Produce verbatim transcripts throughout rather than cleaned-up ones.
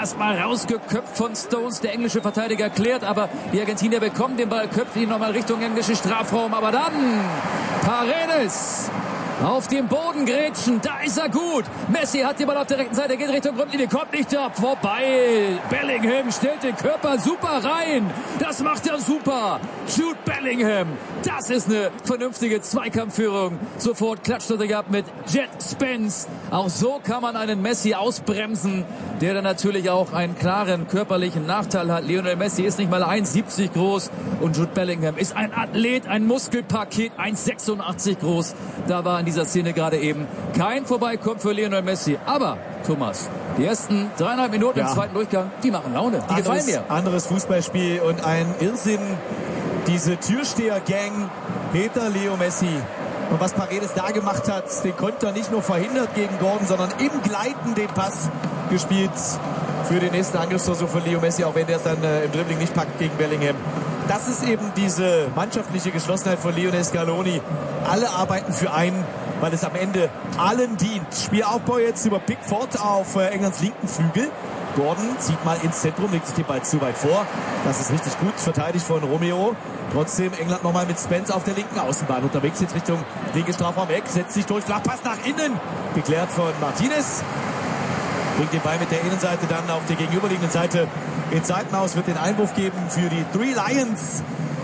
erstmal rausgeköpft von Stones. Der englische Verteidiger klärt, aber die Argentinier bekommen den Ball, köpft ihn nochmal Richtung englischen Strafraum. Aber dann Paredes auf dem Boden grätschen, da ist er gut. Messi hat den Ball auf der rechten Seite, geht Richtung Grundlinie, kommt nicht ab, vorbei. Bellingham stellt den Körper super rein. Das macht er super. Jude Bellingham, das ist eine vernünftige Zweikampfführung. Sofort klatscht er sich ab mit Jet Spence. Auch so kann man einen Messi ausbremsen, der dann natürlich auch einen klaren körperlichen Nachteil hat. Lionel Messi ist nicht mal eins siebzig groß und Jude Bellingham ist ein Athlet, ein Muskelpaket, eins sechsundachtzig groß. Da war in dieser Szene gerade eben kein Vorbeikommen für Lionel Messi. Aber, Thomas, die ersten dreieinhalb Minuten ja. im zweiten Durchgang, die machen Laune, die anderes, gefallen mir. Anderes Fußballspiel und ein Irrsinn, diese Türsteher-Gang hinter Leo Messi. Und was Paredes da gemacht hat, den Konter nicht nur verhindert gegen Gordon, sondern im Gleiten den Pass gespielt für den nächsten Angriffsversuch von Leo Messi, auch wenn der es dann äh, im Dribbling nicht packt gegen Bellingham. Das ist eben diese mannschaftliche Geschlossenheit von Lionel Scaloni. Alle arbeiten für einen, weil es am Ende allen dient. Spielaufbau jetzt über Pickford auf äh, Englands linken Flügel. Gordon zieht mal ins Zentrum, legt sich den Ball zu weit vor. Das ist richtig gut verteidigt von Romeo. Trotzdem England nochmal mit Spence auf der linken Außenbahn unterwegs, jetzt Richtung linke Strafraum weg, setzt sich durch, Flachpass nach innen, geklärt von Martinez. Bringt den Ball mit der Innenseite dann auf der gegenüberliegenden Seite ins Seitenhaus, wird den Einwurf geben für die Three Lions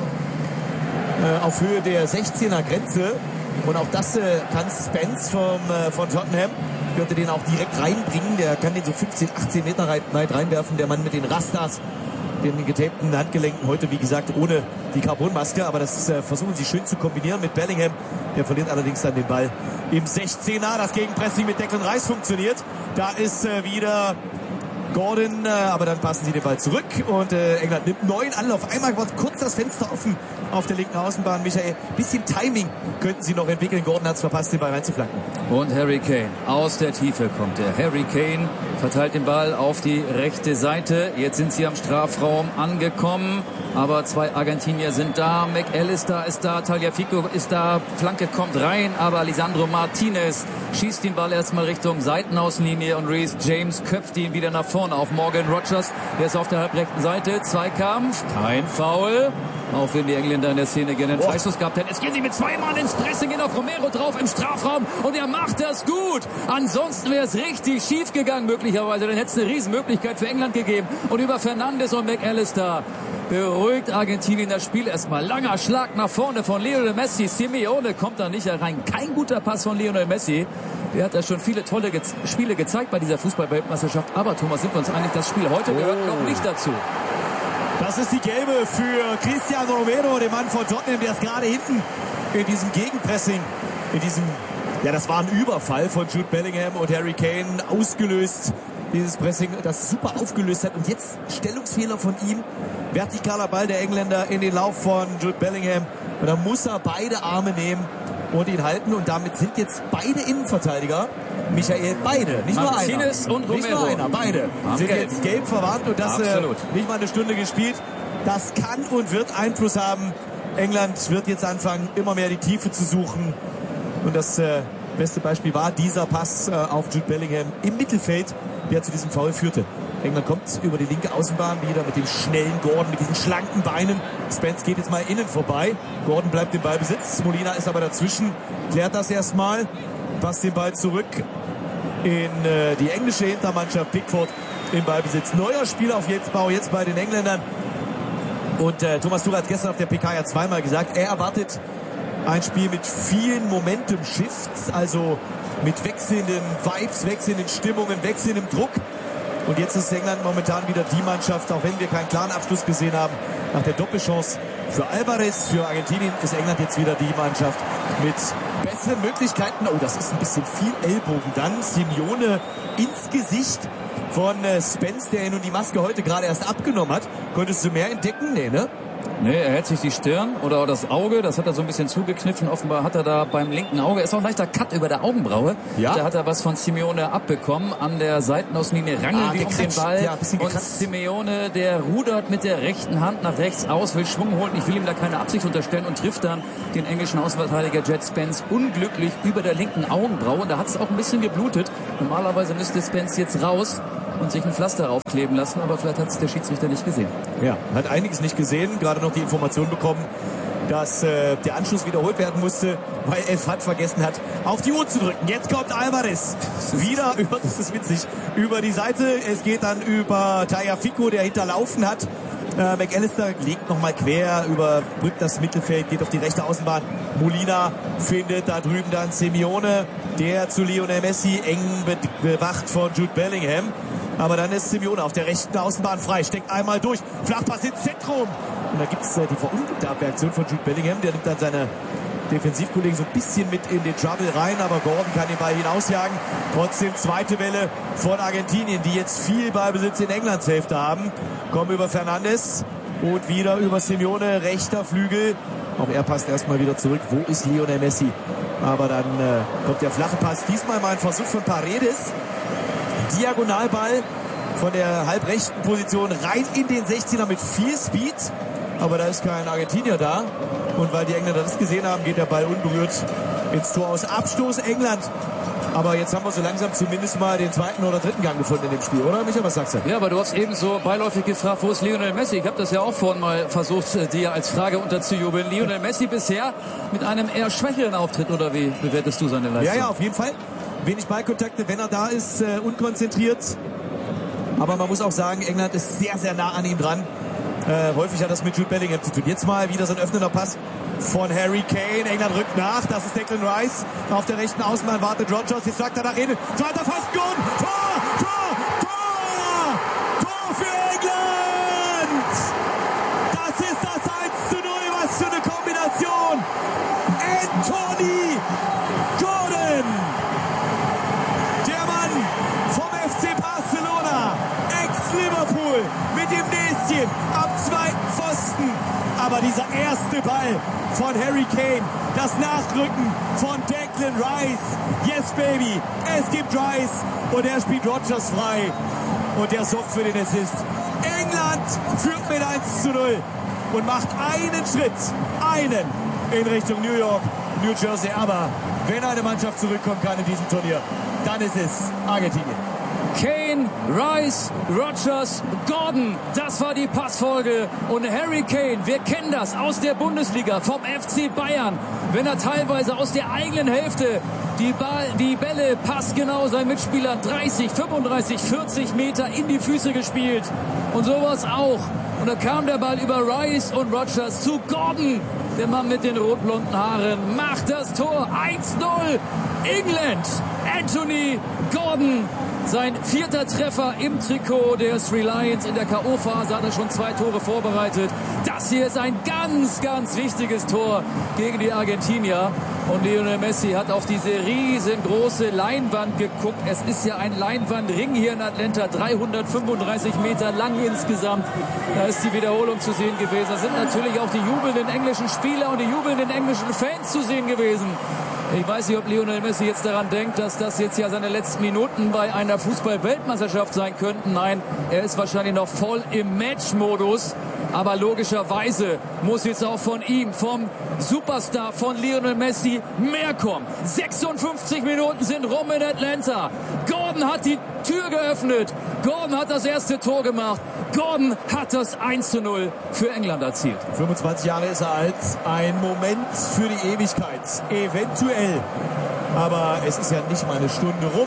äh, auf Höhe der sechzehner Grenze. Und auch das äh, kann Spence vom, äh, von Tottenham. Könnte den auch direkt reinbringen. Der kann den so fünfzehn, achtzehn Meter weit reinwerfen. Der Mann mit den Rastas, den getapten Handgelenken. Heute, wie gesagt, ohne die Carbonmaske. Aber das äh, versuchen sie schön zu kombinieren mit Bellingham. Der verliert allerdings dann den Ball im sechzehner. Das Gegenpressing mit Declan Rice funktioniert. Da ist äh, wieder Gordon, äh, aber dann passen sie den Ball zurück. Und äh, England nimmt neun Anlauf. Einmal war kurz das Fenster offen auf der linken Außenbahn. Michael, bisschen Timing könnten sie noch entwickeln. Gordon hat es verpasst, den Ball reinzuflanken. Und Harry Kane, aus der Tiefe kommt er. Harry Kane verteilt den Ball auf die rechte Seite. Jetzt sind sie am Strafraum angekommen. Aber zwei Argentinier sind da. McAllister ist da, Tagliafico ist da. Flanke kommt rein, aber Lisandro Martinez schießt den Ball erstmal Richtung Seitenaußenlinie und Reece James köpft ihn wieder nach vorne auf Morgan Rogers. Der ist auf der halbrechten Seite. Zweikampf, kein Foul. Auch wenn die Engländer in der Szene gerne einen Freistoß gehabt hätten. Jetzt gehen sie mit zwei Mann ins Pressing, gehen auf Romero drauf im Strafraum und er macht das gut. Ansonsten wäre es richtig schief gegangen möglicherweise. Dann hätte es eine Riesenmöglichkeit für England gegeben. Und über Fernandes und McAllister beruhigt Argentinien das Spiel erstmal. Langer Schlag nach vorne von Lionel Messi. Simeone kommt da nicht rein. Kein guter Pass von Lionel Messi. Der hat ja schon viele tolle Ge- Spiele gezeigt bei dieser Fußball-Weltmeisterschaft. Aber Thomas, sind wir uns einig, das Spiel heute gehört oh. noch nicht dazu. Das ist die gelbe für Cristiano Romero, den Mann von Tottenham, der ist gerade hinten in diesem Gegenpressing, in diesem, ja, das war ein Überfall von Jude Bellingham und Harry Kane ausgelöst. Dieses Pressing, das super aufgelöst hat. Und jetzt Stellungsfehler von ihm. Vertikaler Ball der Engländer in den Lauf von Jude Bellingham. Und da muss er beide Arme nehmen und ihn halten. Und damit sind jetzt beide Innenverteidiger, Michael, beide, nicht Martinez nur einer. und Romero. Nicht nur einer, beide Am sind gelb. jetzt gelb verwarnt und das äh, nicht mal eine Stunde gespielt. Das kann und wird Einfluss haben. England wird jetzt anfangen, immer mehr die Tiefe zu suchen. Und das äh, beste Beispiel war dieser Pass äh, auf Jude Bellingham im Mittelfeld, der zu diesem Foul führte. England kommt über die linke Außenbahn wieder mit dem schnellen Gordon, mit diesen schlanken Beinen. Spence geht jetzt mal innen vorbei. Gordon bleibt im Ballbesitz. Molina ist aber dazwischen, klärt das erstmal, passt den Ball zurück in äh, die englische Hintermannschaft. Pickford im Ballbesitz. Neuer Spielaufbau jetzt bei den Engländern. Und äh, Thomas Tuchel hat gestern auf der P K ja zweimal gesagt, er erwartet ein Spiel mit vielen Momentum-Shifts, also mit wechselnden Vibes, wechselnden Stimmungen, wechselndem Druck. Und jetzt ist England momentan wieder die Mannschaft, auch wenn wir keinen klaren Abschluss gesehen haben, nach der Doppelchance für Alvarez, für Argentinien ist England jetzt wieder die Mannschaft mit besseren Möglichkeiten. Oh, das ist ein bisschen viel Ellbogen dann. Simeone ins Gesicht von äh, Spence, der nun die Maske heute gerade erst abgenommen hat. Konntest du mehr entdecken? Nee, ne? Nee, er hält sich die Stirn oder das Auge, das hat er so ein bisschen zugekniffen. Offenbar hat er da beim linken Auge, ist auch ein leichter Cut über der Augenbraue. Ja. Da hat er was von Simeone abbekommen. An der Seitenaußenlinie rangeln ah, die um den Ball. Ja, und Simeone, der rudert mit der rechten Hand nach rechts aus, will Schwung holen. Ich will ihm da keine Absicht unterstellen und trifft dann den englischen Außenverteidiger Jet Spence unglücklich über der linken Augenbraue. Und da hat es auch ein bisschen geblutet. Normalerweise müsste Spence jetzt raus. und sich ein Pflaster aufkleben lassen, aber vielleicht hat es der Schiedsrichter nicht gesehen. Ja, hat einiges nicht gesehen, gerade noch die Information bekommen, dass äh, der Anschluss wiederholt werden musste, weil F hat vergessen hat, auf die Uhr zu drücken. Jetzt kommt Alvarez wieder über, das ist witzig, über die Seite. Es geht dann über Tagliafico, der hinterlaufen hat. Äh, McAllister legt nochmal quer, überbrückt das Mittelfeld, geht auf die rechte Außenbahn. Molina findet da drüben dann Simeone, der zu Lionel Messi eng bewacht von Jude Bellingham. Aber dann ist Simeone auf der rechten Außenbahn frei, steckt einmal durch, Flachpass ins Zentrum. Und da gibt es äh, die verunglückte Abwehraktion von Jude Bellingham, der nimmt dann seine Defensivkollegen so ein bisschen mit in den Trouble rein, aber Gordon kann den Ball hinausjagen. Trotzdem zweite Welle von Argentinien, die jetzt viel Ballbesitz in Englands Hälfte haben. Kommen über Fernandes und wieder über Simeone, rechter Flügel. Auch er passt erstmal wieder zurück. Wo ist Lionel Messi? Aber dann äh, kommt der flache Pass. Diesmal mal ein Versuch von Paredes. Diagonalball von der halbrechten Position rein in den sechzehner mit viel Speed. Aber da ist kein Argentinier da. Und weil die Engländer das gesehen haben, geht der Ball unberührt ins Tor aus. Abstoß England. Aber jetzt haben wir so langsam zumindest mal den zweiten oder dritten Gang gefunden in dem Spiel, oder Michael, was sagst du? Ja, aber du hast eben so beiläufig gefragt, wo ist Lionel Messi? Ich habe das ja auch vorhin mal versucht, dir als Frage unterzujubeln. Lionel Messi bisher mit einem eher schwächeren Auftritt, oder wie bewertest du seine Leistung? Ja, ja, auf jeden Fall. Wenig Ballkontakte, wenn er da ist, äh, unkonzentriert. Aber man muss auch sagen, England ist sehr, sehr nah an ihm dran. Äh, häufig hat das mit Jude Bellingham zu tun. Jetzt mal wieder so ein öffnender Pass von Harry Kane. England rückt nach. Das ist Declan Rice. Auf der rechten Außenbahn wartet Rodgers. Jetzt sagt er nach innen. Zweiter Pfosten. Tor! Tor! Tor! Tor für England! Das ist das eins zu null. Was für eine Kombination! Anthony Gordon! Der Mann vom F C Barcelona. Ex-Liverpool mit dem Näschen am zweiten Pfosten. Aber dieser erste Ball von Harry Kane, das Nachrücken von Declan Rice. Yes, baby, es gibt Rice und er spielt Rodgers frei. Und der sorgt für den Assist. England führt mit eins zu null und macht einen Schritt, einen in Richtung New York, New Jersey. Aber wenn eine Mannschaft zurückkommen kann in diesem Turnier, dann ist es Argentinien. Kane, Rice, Rodgers, Gordon, das war die Passfolge. Und Harry Kane, wir kennen das aus der Bundesliga vom F C Bayern, wenn er teilweise aus der eigenen Hälfte die, Ball, die Bälle passgenau seinen Mitspielern dreißig, fünfunddreißig, vierzig Meter in die Füße gespielt. Und sowas auch. Und da kam der Ball über Rice und Rodgers zu Gordon. Der Mann mit den rot-blonden Haaren macht das Tor. eins null. England. Anthony Gordon. Sein vierter Treffer im Trikot der Three Lions. In der K O-Phase hat er schon zwei Tore vorbereitet. Das hier ist ein ganz, ganz wichtiges Tor gegen die Argentinier. Und Lionel Messi hat auf diese riesengroße Leinwand geguckt. Es ist ja ein Leinwandring hier in Atlanta, dreihundertfünfunddreißig Meter lang insgesamt. Da ist die Wiederholung zu sehen gewesen. Da sind natürlich auch die jubelnden englischen Spieler und die jubelnden englischen Fans zu sehen gewesen. Ich weiß nicht, ob Lionel Messi jetzt daran denkt, dass das jetzt ja seine letzten Minuten bei einer Fußball-Weltmeisterschaft sein könnten. Nein, er ist wahrscheinlich noch voll im Match-Modus. Aber logischerweise muss jetzt auch von ihm, vom Superstar von Lionel Messi, mehr kommen. sechsundfünfzig Minuten sind rum in Atlanta. Gordon hat die Tür geöffnet. Gordon hat das erste Tor gemacht. Gordon hat das eins zu null für England erzielt. fünfundzwanzig Jahre ist er alt. Ein Moment für die Ewigkeit. Eventuell. Aber es ist ja nicht mal eine Stunde rum.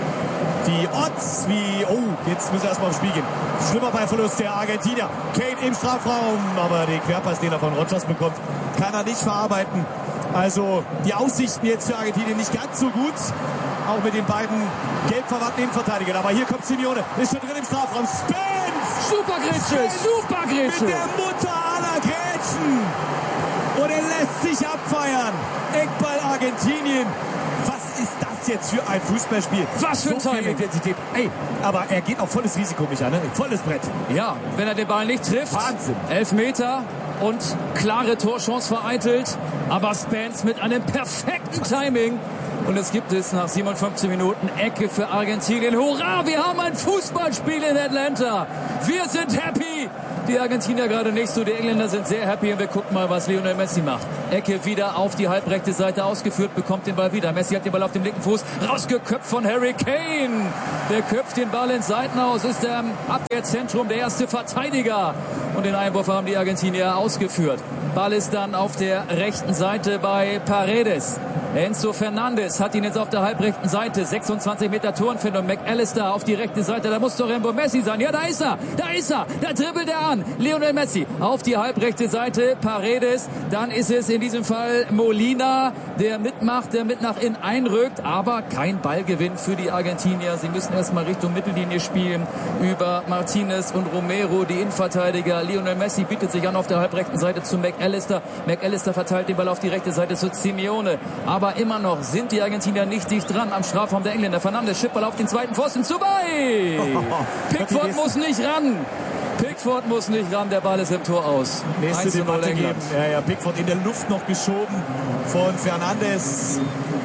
Die Odds wie, oh, jetzt müssen wir erstmal aufs Spiel gehen. Schlimmer Ballverlust der Argentinier. Kane im Strafraum, aber den Querpass, den er von Rodgers bekommt, kann er nicht verarbeiten. Also die Aussichten jetzt für Argentinien nicht ganz so gut. Auch mit den beiden gelb verwahrten Innenverteidigern. Aber hier kommt Simeone, ist schon drin im Strafraum. Spence! Super Grätsche, super Grätsche. Mit der Mutter aller Grätschen. Und er lässt sich abfeiern. Eckball Argentinien. Was ist das jetzt für ein Fußballspiel? Was für ein so Timing. Intensität. Ey, aber er geht auf volles Risiko, Micha, ne? Volles Brett. Ja, wenn er den Ball nicht trifft. Wahnsinn. Elf Meter und klare Torchance vereitelt. Aber Spence mit einem perfekten Timing. Und es gibt es nach siebenundfünfzig Minuten Ecke für Argentinien. Hurra, wir haben ein Fußballspiel in Atlanta. Wir sind happy. Die Argentinier gerade nicht so, die Engländer sind sehr happy und wir gucken mal, was Lionel Messi macht. Ecke wieder auf die halbrechte Seite ausgeführt, bekommt den Ball wieder. Messi hat den Ball auf dem linken Fuß, rausgeköpft von Harry Kane. Der köpft den Ball ins Seitenhaus, ist er im Abwehrzentrum der erste Verteidiger. Und den Einwurf haben die Argentinier ausgeführt. Ball ist dann auf der rechten Seite bei Paredes. Enzo Fernandes hat ihn jetzt auf der halbrechten Seite. sechsundzwanzig Meter Torentfernung. McAllister auf die rechte Seite. Da muss doch irgendwo Messi sein. Ja, da ist er. Da ist er. Da dribbelt er an. Lionel Messi auf die halbrechte Seite. Paredes. Dann ist es in diesem Fall Molina, der mitmacht, der mit nach innen einrückt. Aber kein Ballgewinn für die Argentinier. Sie müssen erstmal Richtung Mittellinie spielen. Über Martinez und Romero, die Innenverteidiger. Lionel Messi bietet sich an auf der halbrechten Seite zu McAllister. McAllister verteilt den Ball auf die rechte Seite zu Simeone. Aber immer noch sind die Argentinier nicht dicht dran am Strafraum der Engländer. Fernandes Schippball auf den zweiten Pfosten zu bei. Pickford muss nicht ran. Pickford muss nicht ran. Der Ball ist im Tor aus. Nächste Debatte geben. Ja, ja, Pickford in der Luft noch geschoben von Fernandes.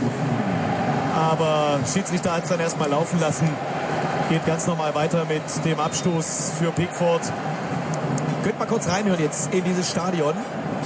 Aber Schiedsrichter hat es dann erstmal laufen lassen. Geht ganz normal weiter mit dem Abstoß für Pickford. Könnt mal kurz reinhören jetzt in dieses Stadion.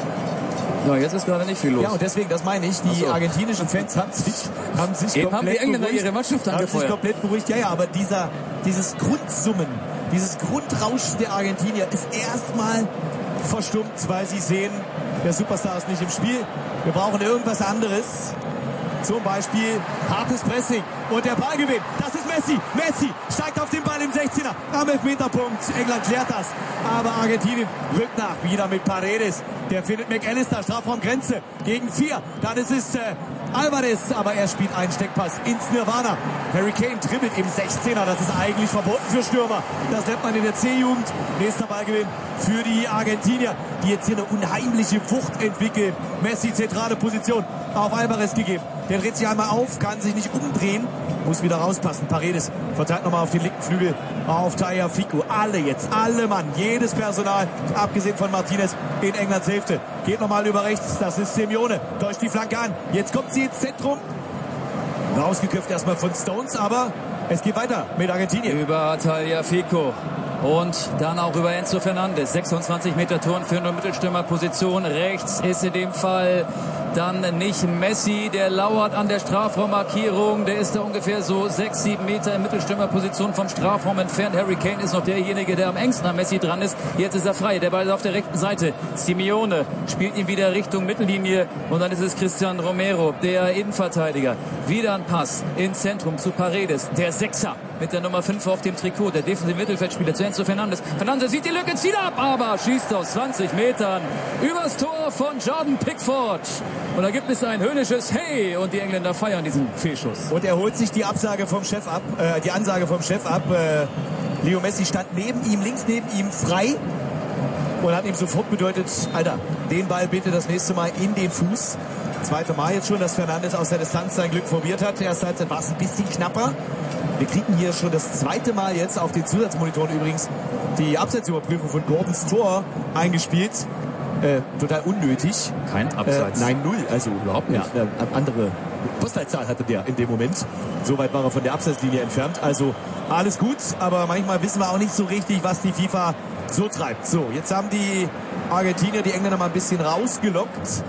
Ja, jetzt ist gerade nicht viel los. Ja, und deswegen, das meine ich, die so. argentinischen Fans haben sich, haben sich Eben komplett haben die Engländer beruhigt, ihre Mannschaft angefeuert. haben sich komplett beruhigt. Ja, ja, aber dieser, dieses Grundsummen, dieses Grundrauschen der Argentinier ist erstmal verstummt, weil sie sehen, der Superstar ist nicht im Spiel. Wir brauchen irgendwas anderes. Zum Beispiel hartes Pressing und der Ballgewinn. Das ist Messi. Messi steigt auf den Ball im sechzehner. Am Elfmeterpunkt. England klärt das. Aber Argentinien rückt nach. Wieder mit Paredes. Der findet McAllister. Strafraumgrenze gegen vier. Dann ist es äh, Alvarez. Aber er spielt einen Steckpass ins Nirvana. Harry Kane dribbelt im sechzehner. Das ist eigentlich verboten für Stürmer. Das nennt man in der C-Jugend. Nächster Ballgewinn für die Argentinier, die jetzt hier eine unheimliche Wucht entwickeln. Messi zentrale Position auf Alvarez gegeben. Der dreht sich einmal auf, kann sich nicht umdrehen, muss wieder rauspassen. Paredes verteilt nochmal auf den linken Flügel auf Tagliafico. Alle jetzt, alle Mann, jedes Personal, abgesehen von Martinez in Englands Hälfte. Geht nochmal über rechts, das ist Simeone, täuscht die Flanke an. Jetzt kommt sie ins Zentrum. Rausgeköpft erstmal von Stones, aber es geht weiter mit Argentinien. Über Tagliafico. Und dann auch über Enzo Fernandes. sechsundzwanzig Meter Turn für eine Mittelstürmerposition. Rechts ist in dem Fall dann nicht Messi. Der lauert an der Strafraummarkierung. Der ist da ungefähr so sechs, sieben Meter in Mittelstürmerposition vom Strafraum entfernt. Harry Kane ist noch derjenige, der am engsten an Messi dran ist. Jetzt ist er frei. Der Ball ist auf der rechten Seite. Simeone spielt ihn wieder Richtung Mittellinie. Und dann ist es Cristian Romero, der Innenverteidiger. Wieder ein Pass ins Zentrum zu Paredes. Der Sechser mit der Nummer fünf auf dem Trikot. Der defensive Mittelfeldspieler zu Enzo Fernandes. Fernandes sieht die Lücke, zieht ab, aber schießt aus zwanzig Metern übers Tor von Jordan Pickford. Und da gibt es ein höhnisches Hey und die Engländer feiern diesen Fehlschuss. Und er holt sich die Absage vom Chef ab, äh, die Ansage vom Chef ab. Äh, Leo Messi stand neben ihm, links neben ihm frei und hat ihm sofort bedeutet, Alter, den Ball bitte das nächste Mal in den Fuß. Zweite Mal jetzt schon, dass Fernandes aus der Distanz sein Glück probiert hat. Erst Halbzeit war es ein bisschen knapper. Wir kriegen hier schon das zweite Mal jetzt auf den Zusatzmonitoren übrigens die Abseitsüberprüfung von Gordons Tor eingespielt. Äh, total unnötig. Kein Abseits. Äh, nein, null. Also überhaupt nicht. Ja. Eine andere Postleitzahl hatte der in dem Moment. So weit war er von der Abseitslinie entfernt. Also alles gut, aber manchmal wissen wir auch nicht so richtig, was die FIFA so treibt. So, jetzt haben die Argentinier die Engländer mal ein bisschen rausgelockt.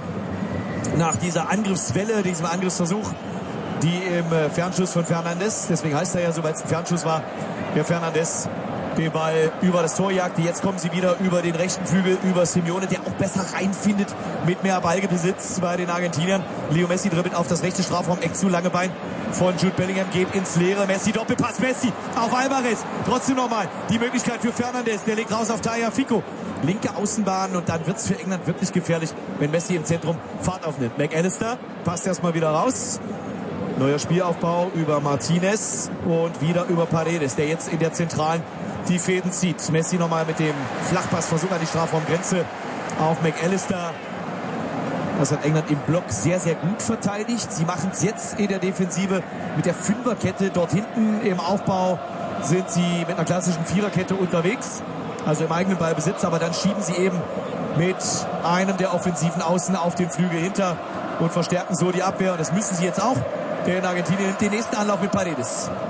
Nach dieser Angriffswelle, diesem Angriffsversuch, die im Fernschuss von Fernandes, deswegen heißt er ja so, weil es ein Fernschuss war, der Fernandes den Ball über das Tor jagte. Jetzt kommen sie wieder über den rechten Flügel, über Simeone, der auch besser reinfindet mit mehr Ballbesitz bei den Argentiniern. Leo Messi dribbelt auf das rechte Strafraum-Eck zu, lange Bein von Jude Bellingham, geht ins Leere. Messi, Doppelpass, Messi auf Alvarez. Trotzdem nochmal die Möglichkeit für Fernandes, der legt raus auf Tagliafico. Linke Außenbahn und dann wird es für England wirklich gefährlich, wenn Messi im Zentrum Fahrt aufnimmt. McAllister passt erstmal wieder raus. Neuer Spielaufbau über Martinez und wieder über Paredes, der jetzt in der Zentralen die Fäden zieht. Messi nochmal mit dem Flachpassversuch an die Strafraumgrenze auf McAllister. Das hat England im Block sehr, sehr gut verteidigt. Sie machen es jetzt in der Defensive mit der Fünferkette. Dort hinten im Aufbau sind sie mit einer klassischen Viererkette unterwegs. Also im eigenen Ballbesitz, aber dann schieben sie eben mit einem der offensiven Außen auf den Flügel hinter und verstärken so die Abwehr. Und das müssen sie jetzt auch. Der in Argentinien nimmt den nächsten Anlauf mit Paredes.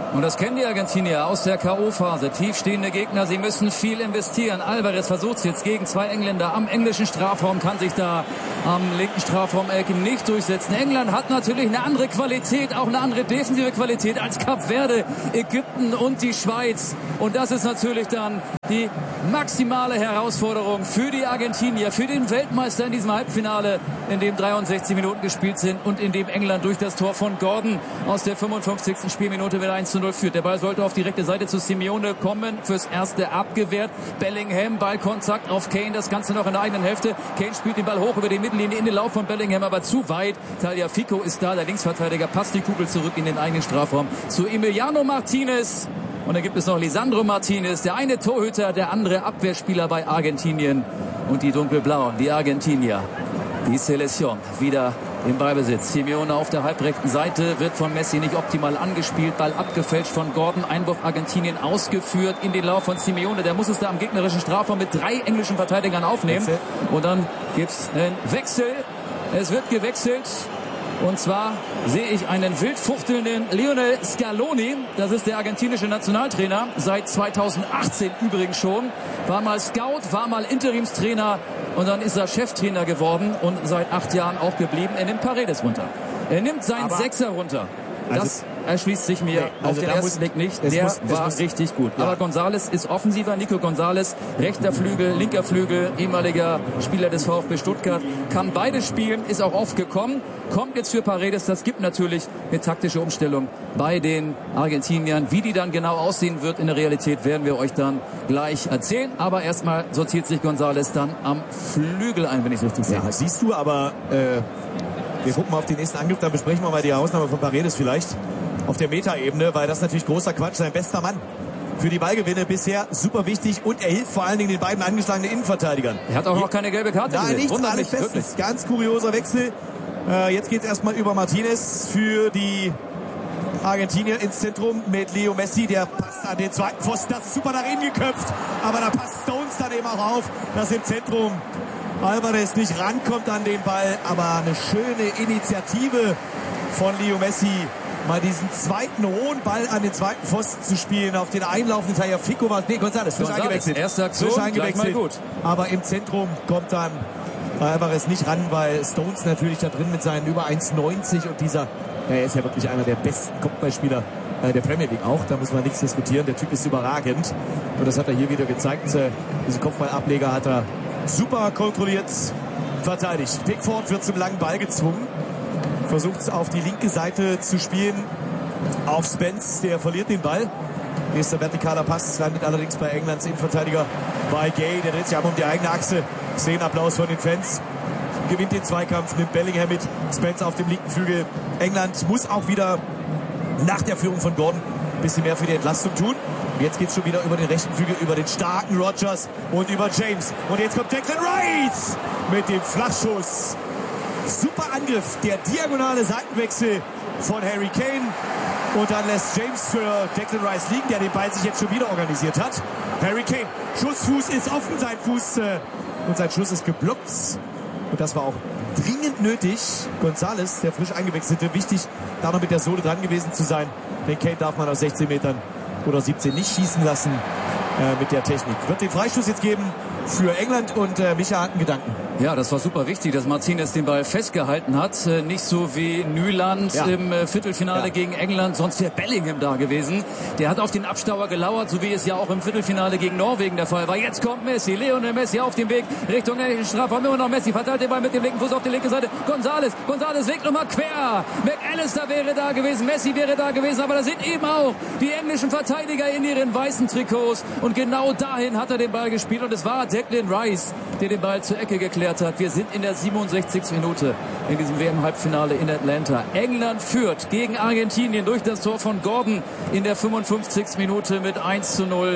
Und das kennen die Argentinier aus der K O-Phase. Tiefstehende Gegner, sie müssen viel investieren. Alvarez versucht es jetzt gegen zwei Engländer am englischen Strafraum, kann sich da am linken Strafraum-Eck nicht durchsetzen. England hat natürlich eine andere Qualität, auch eine andere defensive Qualität als Kap Verde, Ägypten und die Schweiz. Und das ist natürlich dann die maximale Herausforderung für die Argentinier, für den Weltmeister in diesem Halbfinale, in dem dreiundsechzig Minuten gespielt sind und in dem England durch das Tor von Gordon aus der fünfundfünfzigsten Spielminute wieder eins zu null führt. Der Ball sollte auf die rechte Seite zu Simeone kommen, fürs Erste abgewehrt. Bellingham, Ballkontakt auf Kane, das Ganze noch in der eigenen Hälfte. Kane spielt den Ball hoch über die Mittellinie in den Lauf von Bellingham, aber zu weit. Tagliafico ist da, der Linksverteidiger, passt die Kugel zurück in den eigenen Strafraum zu Emiliano Martinez. Und dann gibt es noch Lisandro Martinez, der eine Torhüter, der andere Abwehrspieler bei Argentinien. Und die Dunkelblauen, die Argentinier, die Selección, wieder im Ballbesitz. Simeone auf der halbrechten Seite, wird von Messi nicht optimal angespielt. Ball abgefälscht von Gordon. Einwurf Argentinien ausgeführt in den Lauf von Simeone. Der muss es da am gegnerischen Strafraum mit drei englischen Verteidigern aufnehmen. Und dann gibt es einen Wechsel. Es wird gewechselt. Und zwar sehe ich einen wildfuchtelnden Lionel Scaloni. Das ist der argentinische Nationaltrainer. Seit zweitausendachtzehn übrigens schon. War mal Scout, war mal Interimstrainer. Und dann ist er Cheftrainer geworden und seit acht Jahren auch geblieben. Er nimmt Paredes runter. Er nimmt seinen Aber Sechser runter. Das also, erschließt sich mir nee, also auf den ersten Blick nicht. Der muss, war muss, richtig gut. Ja. Aber González ist offensiver. Nico González, rechter Flügel, linker Flügel, ehemaliger Spieler des VfB Stuttgart. Kann beides spielen, ist auch oft gekommen. Kommt jetzt für Paredes. Das gibt natürlich eine taktische Umstellung bei den Argentiniern. Wie die dann genau aussehen wird in der Realität, werden wir euch dann gleich erzählen. Aber erstmal sortiert sich González dann am Flügel ein, wenn ich es richtig sehe. Ja, siehst du, aber äh, wir gucken mal auf den nächsten Angriff. Dann besprechen wir mal die Ausnahme von Paredes vielleicht auf der Metaebene, weil das natürlich großer Quatsch. Sein bester Mann für die Ballgewinne bisher super wichtig und er hilft vor allen Dingen den beiden angeschlagenen Innenverteidigern. Er hat auch noch keine gelbe Karte gesehen. Nein, nichts, alles bestens. Ganz kurioser Wechsel. Äh, jetzt geht es erstmal über Martinez für die Argentinier ins Zentrum mit Leo Messi. Der passt an den zweiten Pfosten. Das ist super nach innen geköpft. Aber da passt Stones dann eben auch auf, dass im Zentrum Alvarez nicht rankommt an den Ball. Aber eine schöne Initiative von Leo Messi, mal diesen zweiten hohen Ball an den zweiten Pfosten zu spielen. Auf den einlaufenden Tagliafico war, nee, González, frisch eingewechselt. Erste Aktion, frisch eingewechselt. Gut. Aber im Zentrum kommt dann Alvarez nicht ran, weil Stones natürlich da drin mit seinen über eins neunzig und dieser, ja, er ist ja wirklich einer der besten Kopfballspieler äh, der Premier League auch, da muss man nichts diskutieren, der Typ ist überragend und das hat er hier wieder gezeigt, äh, diese Kopfballableger hat er super kontrolliert verteidigt. Pickford wird zum langen Ball gezwungen, versucht es auf die linke Seite zu spielen, auf Spence, der verliert den Ball. Nächster vertikaler Pass landet allerdings bei Englands Innenverteidiger bei Gay. Der dreht sich aber um die eigene Achse. Szenenapplaus von den Fans. Gewinnt den Zweikampf, nimmt Bellingham mit. Spence auf dem linken Flügel. England muss auch wieder nach der Führung von Gordon ein bisschen mehr für die Entlastung tun. Und jetzt geht es schon wieder über den rechten Flügel, über den starken Rodgers und über James. Und jetzt kommt Declan Rice mit dem Flachschuss. Super Angriff. Der diagonale Seitenwechsel von Harry Kane. Und dann lässt James für Declan Rice liegen, der den Ball sich jetzt schon wieder organisiert hat. Harry Kane, Schussfuß ist offen, sein Fuß äh, und sein Schuss ist geblockt. Und das war auch dringend nötig. González, der frisch eingewechselte, wichtig, da noch mit der Sohle dran gewesen zu sein. Den Kane darf man aus sechzehn Metern oder siebzehn nicht schießen lassen äh, mit der Technik. Wird den Freistoß jetzt geben für England und äh, Micha hat einen Gedanken. Ja, das war super wichtig, dass Martinez den Ball festgehalten hat. Äh, nicht so wie Nyland ja. im äh, Viertelfinale ja. gegen England, sonst wäre Bellingham da gewesen. Der hat auf den Abstauer gelauert, so wie es ja auch im Viertelfinale gegen Norwegen der Fall war. Jetzt kommt Messi, Lionel Messi auf dem Weg Richtung Strafraum. Immer noch Messi, verteilt den Ball mit dem linken Fuß auf die linke Seite. González, González legt nochmal quer. McAllister wäre da gewesen, Messi wäre da gewesen, aber da sind eben auch die englischen Verteidiger in ihren weißen Trikots. Und genau dahin hat er den Ball gespielt und es war Declan Rice, der den Ball zur Ecke geklärt hat. Wir sind in der siebenundsechzigsten Minute in diesem W M-Halbfinale in Atlanta. England führt gegen Argentinien durch das Tor von Gordon in der fünfundfünfzigsten Minute mit eins zu null.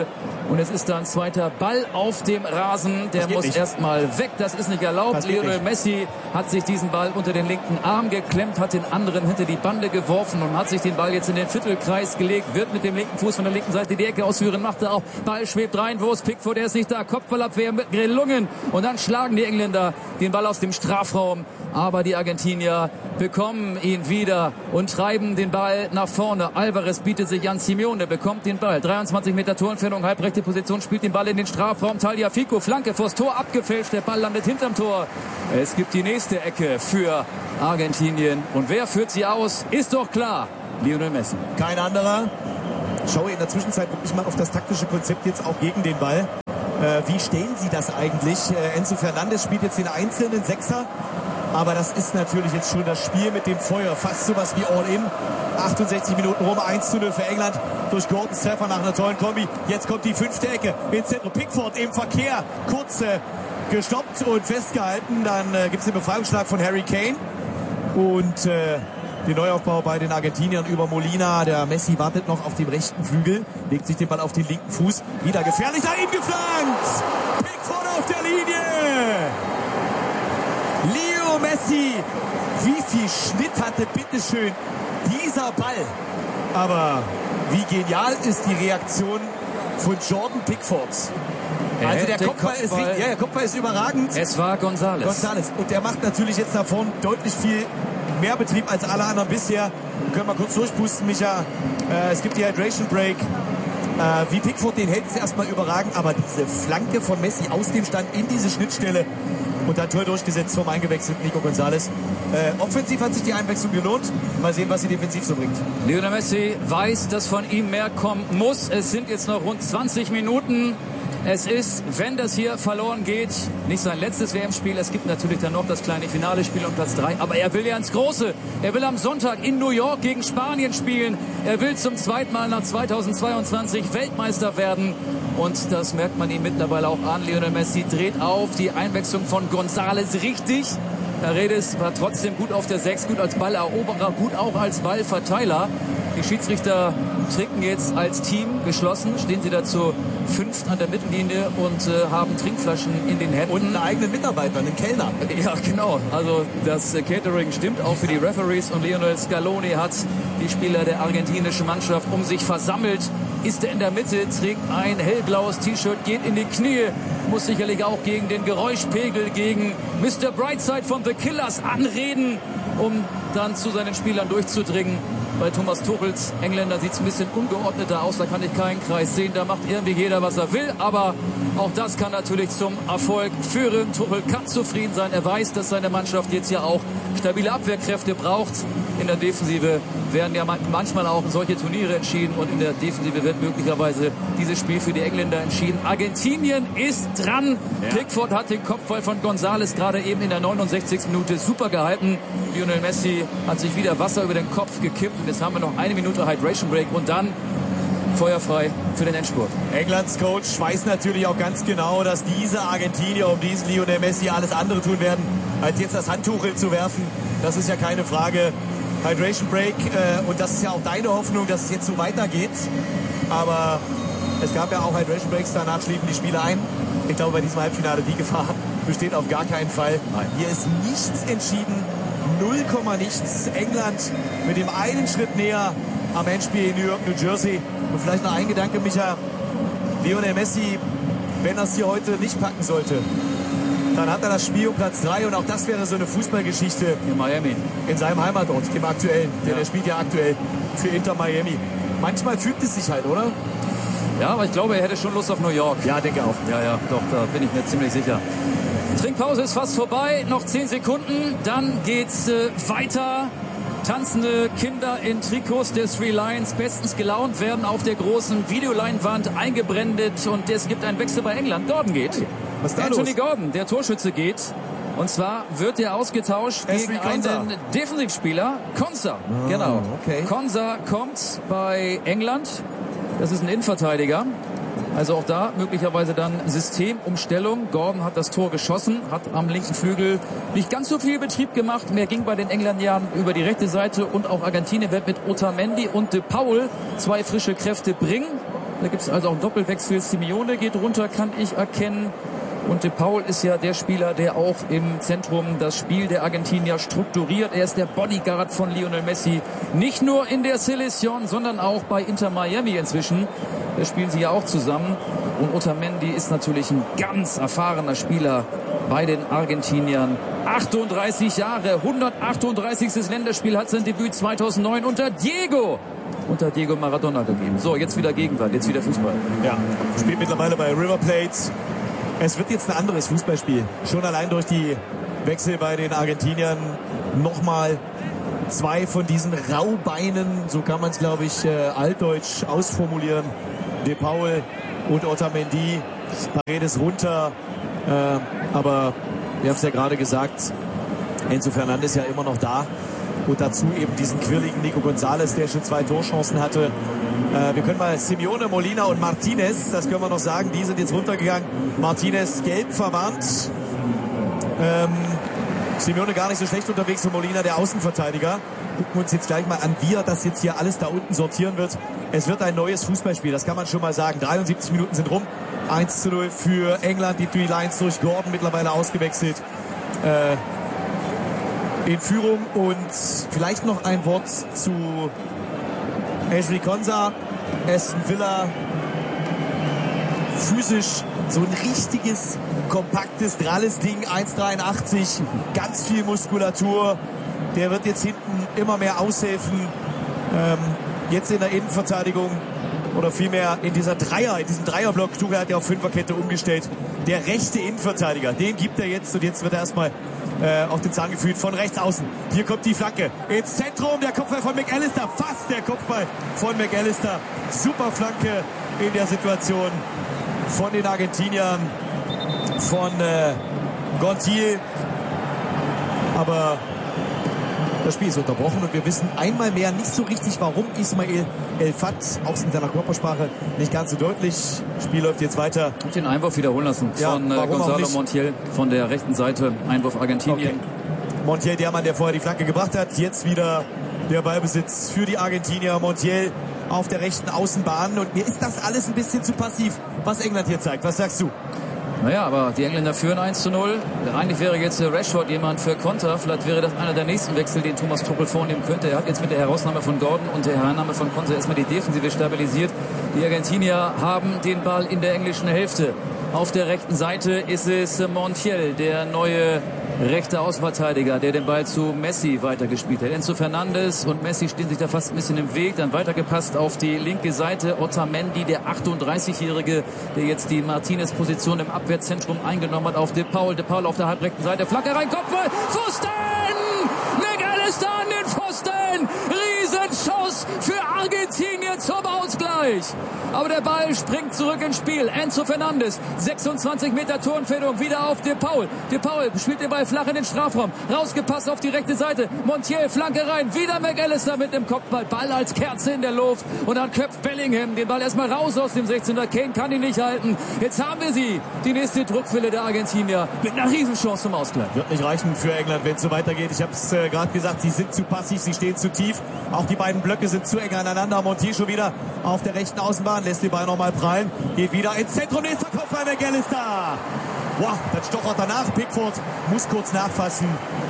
Und es ist dann zweiter Ball auf dem Rasen. Der muss erstmal weg. Das ist nicht erlaubt. Lionel Messi hat sich diesen Ball unter den linken Arm geklemmt, hat den anderen hinter die Bande geworfen und hat sich den Ball jetzt in den Viertelkreis gelegt. Wird mit dem linken Fuß von der linken Seite die Ecke ausführen. Macht er auch. Ball schwebt rein. Wo ist Pickford? Der ist nicht da. Kopfballabwehr gelungen. Und dann schlagen die Engländer den Ball aus dem Strafraum. Aber die Argentinier bekommen ihn wieder und treiben den Ball nach vorne. Alvarez bietet sich an. Simeone bekommt den Ball. dreiundzwanzig Meter Torentfernung, halbrechte Position, spielt den Ball in den Strafraum. Tagliafico, Flanke vors Tor, abgefälscht. Der Ball landet hinterm Tor. Es gibt die nächste Ecke für Argentinien. Und wer führt sie aus? Ist doch klar. Lionel Messi. Kein anderer. Schaue in der Zwischenzeit wirklich mal auf das taktische Konzept jetzt auch gegen den Ball. Äh, wie stellen Sie das eigentlich? Äh, Enzo Fernandes spielt jetzt den einzelnen Sechser. Aber das ist natürlich jetzt schon das Spiel mit dem Feuer. Fast sowas wie All-In. achtundsechzig Minuten rum, eins zu null für England. Durch Gordons Treffer nach einer tollen Kombi. Jetzt kommt die fünfte Ecke ins Zentrum. Pickford im Verkehr. Kurz äh, gestoppt und festgehalten. Dann äh, gibt es den Befreiungsschlag von Harry Kane. Und äh, den Neuaufbau bei den Argentiniern über Molina. Der Messi wartet noch auf dem rechten Flügel. Legt sich den Ball auf den linken Fuß. Wieder gefährlich. Da ihm geflankt. Pickford auf der Linie. Leo Messi, wie viel Schnitt hatte bitteschön dieser Ball. Aber wie genial ist die Reaktion von Jordan Pickford. Also der Kopfball, Kopfball, ist, ja, der Kopfball ist überragend. Es war González. González. Und der macht natürlich jetzt da vorne deutlich viel mehr Betrieb als alle anderen bisher. Wir können mal kurz durchpusten, Micha. Äh, es gibt die Hydration Break. Äh, wie Pickford den hält, ist erstmal überragend. Aber diese Flanke von Messi aus dem Stand in diese Schnittstelle und dann Tor durchgesetzt vom eingewechselten Nico González. Äh, offensiv hat sich die Einwechslung gelohnt. Mal sehen, was sie defensiv so bringt. Lionel Messi weiß, dass von ihm mehr kommen muss. Es sind jetzt noch rund zwanzig Minuten. Es ist, wenn das hier verloren geht, nicht sein letztes W M-Spiel. Es gibt natürlich dann noch das kleine Finale-Spiel um Platz drei. Aber er will ja ins Große. Er will am Sonntag in New York gegen Spanien spielen. Er will zum zweiten Mal nach zweitausendzweiundzwanzig Weltmeister werden. Und das merkt man ihm mittlerweile auch an. Lionel Messi dreht auf. Die Einwechslung von González richtig. Paredes war trotzdem gut auf der sechs, gut als Balleroberer, gut auch als Ballverteiler. Die Schiedsrichter trinken jetzt als Team geschlossen, stehen sie dazu fünft an der Mittellinie und äh, haben Trinkflaschen in den Händen. Und einen eigenen Mitarbeiter, einen Kellner. Ja, genau. Also das äh, Catering stimmt auch für die Referees und Lionel Scaloni hat die Spieler der argentinischen Mannschaft um sich versammelt. Ist er in der Mitte, trägt ein hellblaues T-Shirt, geht in die Knie, muss sicherlich auch gegen den Geräuschpegel, gegen Mister Brightside von The Killers anreden, um dann zu seinen Spielern durchzudringen. Bei Thomas Tuchels Engländer sieht es ein bisschen ungeordneter aus, da kann ich keinen Kreis sehen, da macht irgendwie jeder, was er will, aber auch das kann natürlich zum Erfolg führen. Tuchel kann zufrieden sein, er weiß, dass seine Mannschaft jetzt ja auch stabile Abwehrkräfte braucht. In der Defensive werden ja manchmal auch solche Turniere entschieden und in der Defensive wird möglicherweise dieses Spiel für die Engländer entschieden. Argentinien ist dran. Ja. Pickford hat den Kopfball von González gerade eben in der neunundsechzigsten Minute super gehalten. Lionel Messi hat sich wieder Wasser über den Kopf gekippt und jetzt haben wir noch eine Minute Hydration Break und dann feuerfrei für den Endspurt. Englands Coach weiß natürlich auch ganz genau, dass diese Argentinier um diesen Lionel Messi alles andere tun werden, als jetzt das Handtuch zu werfen. Das ist ja keine Frage. Hydration Break äh, und das ist ja auch deine Hoffnung, dass es jetzt so weitergeht. Aber es gab ja auch Hydration Breaks, danach schliefen die Spieler ein. Ich glaube, bei diesem Halbfinale die Gefahr besteht auf gar keinen Fall. Nein. Hier ist nichts entschieden, null Komma nichts. England mit dem einen Schritt näher am Endspiel in New York, New Jersey. Und vielleicht noch ein Gedanke, Micha. Lionel Messi, wenn er es hier heute nicht packen sollte, dann hat er das Spiel um Platz drei und auch das wäre so eine Fußballgeschichte in Miami. In seinem Heimatort, dem aktuellen. Ja. Der, der spielt ja aktuell für Inter Miami. Manchmal fügt es sich halt, oder? Ja, aber ich glaube, er hätte schon Lust auf New York. Ja, denke auch. Ja, ja, doch, da bin ich mir ziemlich sicher. Trinkpause ist fast vorbei, noch zehn Sekunden, dann geht's äh, weiter. Tanzende Kinder in Trikots der Three Lions, bestens gelaunt, werden auf der großen Videoleinwand eingeblendet und es gibt einen Wechsel bei England. Gordon geht. Hey, was ist da Anthony los? Gordon, der Torschütze, geht. Und zwar wird er ausgetauscht gegen einen Defensivspieler. Konsa, ah, genau. Okay. Konsa kommt bei England. Das ist ein Innenverteidiger. Also auch da möglicherweise dann Systemumstellung. Gordon hat das Tor geschossen, hat am linken Flügel nicht ganz so viel Betrieb gemacht. Mehr ging bei den Engländern über die rechte Seite und auch Argentinien wird mit Otamendi und De Paul zwei frische Kräfte bringen. Da gibt es also auch einen Doppelwechsel. Simeone geht runter, kann ich erkennen. Und De Paul ist ja der Spieler, der auch im Zentrum das Spiel der Argentinier strukturiert. Er ist der Bodyguard von Lionel Messi. Nicht nur in der Selección, sondern auch bei Inter Miami inzwischen. Da spielen sie ja auch zusammen. Und Otamendi ist natürlich ein ganz erfahrener Spieler bei den Argentiniern. achtunddreißig Jahre, hundertachtunddreißigstes Länderspiel, hat sein Debüt zweitausendneun unter Diego. unter Diego Maradona gegeben. So, jetzt wieder Gegenwart, jetzt wieder Fußball. Ja, spielt mittlerweile bei River Plate. Es wird jetzt ein anderes Fußballspiel. Schon allein durch die Wechsel bei den Argentiniern. Nochmal zwei von diesen Raubeinen, so kann man es, glaube ich, äh, altdeutsch ausformulieren. De Paul und Otamendi. Paredes runter. Äh, aber wir haben es ja gerade gesagt, Enzo Fernandes ja immer noch da. Und dazu eben diesen quirligen Nico González, der schon zwei Torchancen hatte. Äh, wir können mal Simeone, Molina und Martinez, das können wir noch sagen, die sind jetzt runtergegangen. Martinez gelb verwarnt. Ähm, Simeone gar nicht so schlecht unterwegs und Molina der Außenverteidiger. Gucken wir uns jetzt gleich mal an, wie er das jetzt hier alles da unten sortieren wird. Es wird ein neues Fußballspiel, das kann man schon mal sagen. dreiundsiebzig Minuten sind rum. eins zu null für England. Die Three Lions durch Gordon mittlerweile ausgewechselt. Äh, in Führung. Und vielleicht noch ein Wort zu Ezri Konsa. Aston Villa physisch so ein richtiges, kompaktes, dralles Ding. eins Komma dreiundachtzig, ganz viel Muskulatur. Der wird jetzt hinten immer mehr aushelfen. Ähm, jetzt in der Innenverteidigung oder vielmehr in dieser Dreier, in diesem Dreierblock. Tuchel hat ja auf Fünferkette umgestellt. Der rechte Innenverteidiger, den gibt er jetzt und jetzt wird er erstmal äh, auf den Zahn gefühlt von rechts außen. Hier kommt die Flanke ins Zentrum, der Kopfball von McAllister, fast der Kopfball von McAllister. Super Flanke in der Situation von den Argentiniern, von äh, Gontiel. Aber das Spiel ist unterbrochen und wir wissen einmal mehr nicht so richtig, warum Ismail El Fat, auch in seiner Körpersprache nicht ganz so deutlich. Das Spiel läuft jetzt weiter. Und den Einwurf wiederholen lassen ja, von äh, Gonzalo Montiel von der rechten Seite. Einwurf Argentinien. Okay. Montiel, der Mann, der vorher die Flanke gebracht hat. Jetzt wieder der Ballbesitz für die Argentinier. Montiel auf der rechten Außenbahn. Und mir ist das alles ein bisschen zu passiv, was England hier zeigt. Was sagst du? Naja, aber die Engländer führen eins zu null. Eigentlich wäre jetzt Rashford jemand für Konter. Vielleicht wäre das einer der nächsten Wechsel, den Thomas Tuchel vornehmen könnte. Er hat jetzt mit der Herausnahme von Gordon und der Hernahme von Konter erstmal die Defensive stabilisiert. Die Argentinier haben den Ball in der englischen Hälfte. Auf der rechten Seite ist es Montiel, der neue rechte Außenverteidiger, der den Ball zu Messi weitergespielt hat. Enzo Fernandes und Messi stehen sich da fast ein bisschen im Weg. Dann weitergepasst auf die linke Seite. Otamendi, der achtunddreißigjährige, der jetzt die Martinez-Position im Abwehrzentrum eingenommen hat, auf De Paul. De Paul auf der halbrechten Seite. Flanke rein, Kopfball, Pfosten! McAllister an den Pfosten! Riesenschuss für Argentinien zum Ausgleich. Aber der Ball springt zurück ins Spiel. Enzo Fernandes, sechsundzwanzig Meter Torentfernung, wieder auf De Paul. De Paul spielt den Ball flach in den Strafraum. Rausgepasst auf die rechte Seite. Montiel, Flanke rein. Wieder McAllister mit dem Kopfball. Ball als Kerze in der Luft. Und dann köpft Bellingham den Ball erstmal raus aus dem sechzehner. Kane kann ihn nicht halten. Jetzt haben wir sie. Die nächste Druckwelle der Argentinier mit einer Riesenchance zum Ausgleich. Wird nicht reichen für England, wenn es so weitergeht. Ich habe es äh, gerade gesagt, sie sind zu passiv, sie stehen zu tief. Auch die beiden Blöcke sind zu eng aneinander. Montiel schon wieder auf der rechten Außenbahn. Lässt den Ball nochmal prallen. Geht wieder ins Zentrum. Nächster Kopfball McAllister. Wow, das stochert danach. Pickford muss kurz nachfassen.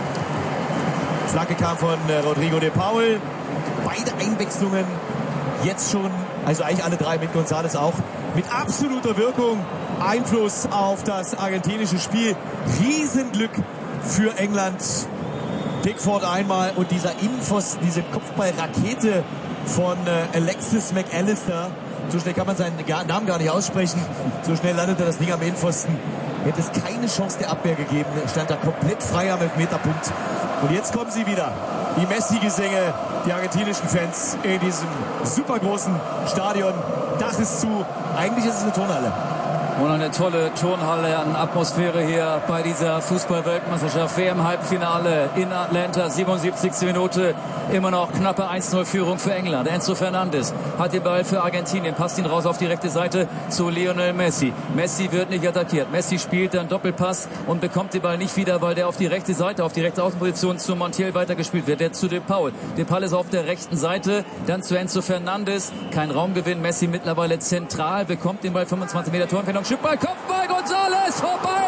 Flanke kam von äh, Rodrigo de Paul. Beide Einwechslungen jetzt schon, also eigentlich alle drei mit González auch, mit absoluter Wirkung. Einfluss auf das argentinische Spiel. Riesenglück für England. Pickford einmal und dieser Innenpfosten, diese Kopfballrakete von äh, Alexis McAllister. So schnell kann man seinen Namen gar nicht aussprechen. So schnell landete das Ding am Innenpfosten. Hätte es keine Chance der Abwehr gegeben. Stand da komplett frei am Elfmeterpunkt. Und jetzt kommen sie wieder. Die Messi-Gesänge, die argentinischen Fans in diesem super großen Stadion. Dach ist zu. Eigentlich ist es eine Turnhalle. Und eine tolle Turnhalle an Atmosphäre hier bei dieser Fußball-Weltmeisterschaft. W M-Halbfinale in Atlanta, siebenundsiebzigste Minute. Immer noch knappe eins null Führung für England. Enzo Fernandes hat den Ball für Argentinien, passt ihn raus auf die rechte Seite zu Lionel Messi. Messi wird nicht attackiert. Messi spielt dann Doppelpass und bekommt den Ball nicht wieder, weil der auf die rechte Seite, auf die rechte Außenposition zu Montiel weitergespielt wird. Der zu De Paul. De Paul ist auf der rechten Seite, dann zu Enzo Fernandes. Kein Raumgewinn. Messi mittlerweile zentral, bekommt den Ball fünfundzwanzig Meter Torentfernung. Schippball, Kopfball, González vorbei!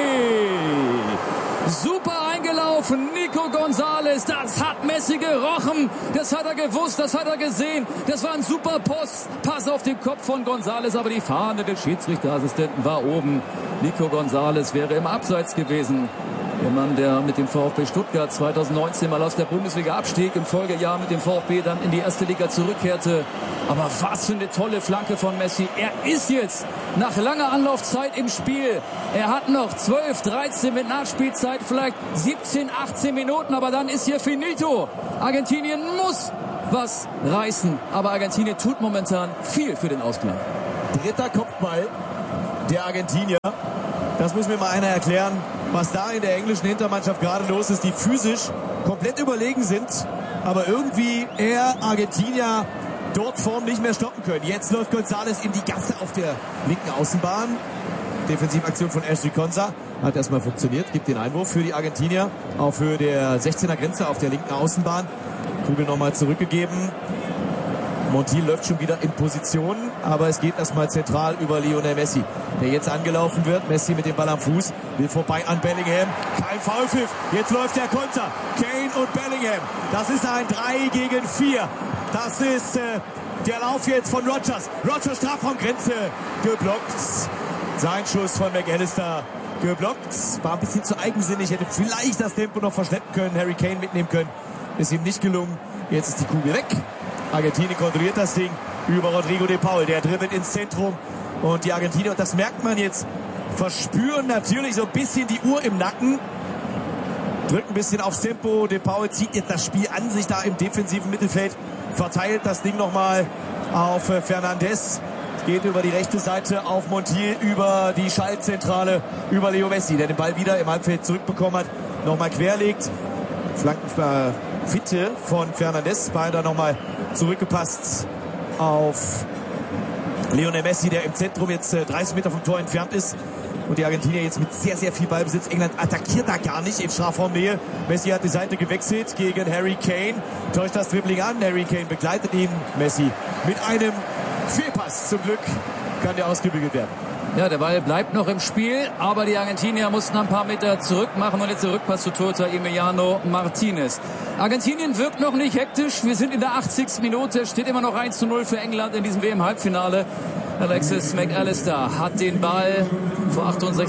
Super eingelaufen, Nico González, das hat Messi gerochen, das hat er gewusst, das hat er gesehen, das war ein super Post, Pass auf den Kopf von González, aber die Fahne des Schiedsrichterassistenten war oben. Nico González wäre im Abseits gewesen. Der Mann, der mit dem VfB Stuttgart zweitausendneunzehn mal aus der Bundesliga abstieg, im Folgejahr mit dem VfB dann in die erste Liga zurückkehrte. Aber was für eine tolle Flanke von Messi. Er ist jetzt nach langer Anlaufzeit im Spiel. Er hat noch zwölf, dreizehn mit Nachspielzeit, vielleicht siebzehn, achtzehn Minuten, aber dann ist hier finito. Argentinien muss was reißen, aber Argentinien tut momentan viel für den Ausgleich. Dritter Kopfball der Argentinier. Das muss mir mal einer erklären, was da in der englischen Hintermannschaft gerade los ist, die physisch komplett überlegen sind, aber irgendwie eher Argentinier dort vorn nicht mehr stoppen können. Jetzt läuft González in die Gasse auf der linken Außenbahn. Defensivaktion von Ashley Konsa hat erstmal funktioniert, gibt den Einwurf für die Argentinier auf Höhe der sechzehner Grenze auf der linken Außenbahn. Kugel nochmal zurückgegeben. Montiel läuft schon wieder in Position, aber es geht erstmal zentral über Lionel Messi, der jetzt angelaufen wird. Messi mit dem Ball am Fuß, will vorbei an Bellingham. Kein Foulpfiff, jetzt läuft der Konter. Kane und Bellingham, das ist ein drei gegen vier. Das ist äh, der Lauf jetzt von Rodgers. Rodgers Strafraumgrenze geblockt. Sein Schuss von McAllister geblockt. War ein bisschen zu eigensinnig, hätte vielleicht das Tempo noch verschleppen können, Harry Kane mitnehmen können. Ist ihm nicht gelungen. Jetzt ist die Kugel weg. Argentinien kontrolliert das Ding über Rodrigo de Paul. Der dribbelt ins Zentrum. Und die Argentinier, und das merkt man jetzt, verspüren natürlich so ein bisschen die Uhr im Nacken. Drückt ein bisschen aufs Tempo. De Paul zieht jetzt das Spiel an sich da im defensiven Mittelfeld. Verteilt das Ding nochmal auf Fernandes. Geht über die rechte Seite auf Montiel, über die Schaltzentrale, über Leo Messi, der den Ball wieder im Halbfeld zurückbekommen hat. Nochmal querlegt. Flanken, Fitte von Fernandes, Ball da nochmal zurückgepasst auf Lionel Messi, der im Zentrum jetzt dreißig Meter vom Tor entfernt ist. Und die Argentinier jetzt mit sehr, sehr viel Ballbesitz. England attackiert da gar nicht in Strafraumnähe. Messi hat die Seite gewechselt gegen Harry Kane. Täuscht das Dribbling an. Harry Kane begleitet ihn. Messi mit einem Fehlpass. Zum Glück kann der ausgebügelt werden. Ja, der Ball bleibt noch im Spiel, aber die Argentinier mussten ein paar Meter zurück machen und jetzt der Rückpass zu Tota Emiliano Martinez. Argentinien wirkt noch nicht hektisch. Wir sind in der achtzigsten Minute. Steht immer noch eins zu null für England in diesem W M-Halbfinale. Alexis McAllister hat den Ball vor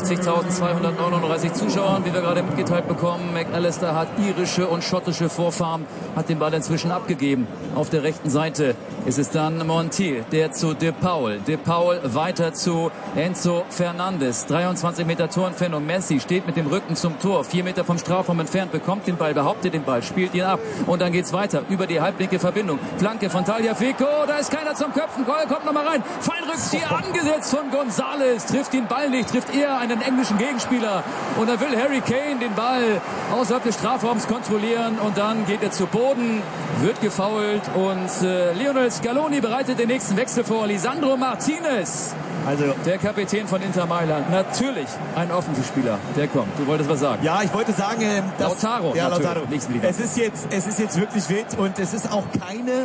achtundsechzigtausendzweihundertneununddreißig Zuschauern, wie wir gerade mitgeteilt bekommen. McAllister hat irische und schottische Vorfahren, hat den Ball inzwischen abgegeben. Auf der rechten Seite ist es dann Montiel, der zu De Paul. De Paul weiter zu Enzo Fernandes. dreiundzwanzig Meter Torentfernung. Messi steht mit dem Rücken zum Tor, vier Meter vom Strafraum entfernt, bekommt den Ball, behauptet den Ball, spielt ihn ab. Und dann geht's weiter über die halblinke Verbindung. Flanke von Tagliafico, da ist keiner zum Köpfen. Kohl kommt nochmal rein. Feinrückzieher angesetzt von González. Trifft den Ball nicht, trifft eher einen englischen Gegenspieler. Und dann will Harry Kane den Ball außerhalb des Strafraums kontrollieren. Und dann geht er zu Boden, wird gefoult. Und äh, Lionel Scaloni bereitet den nächsten Wechsel vor. Lisandro Martinez, also der Kapitän von Inter Mailand. Natürlich ein Offensivspieler. Der kommt. Du wolltest was sagen. Ja, ich wollte sagen, äh, dass, Lautaro. Ja, Lautaro. Natürlich. Es ist jetzt, es ist jetzt wirklich wild und es ist auch keine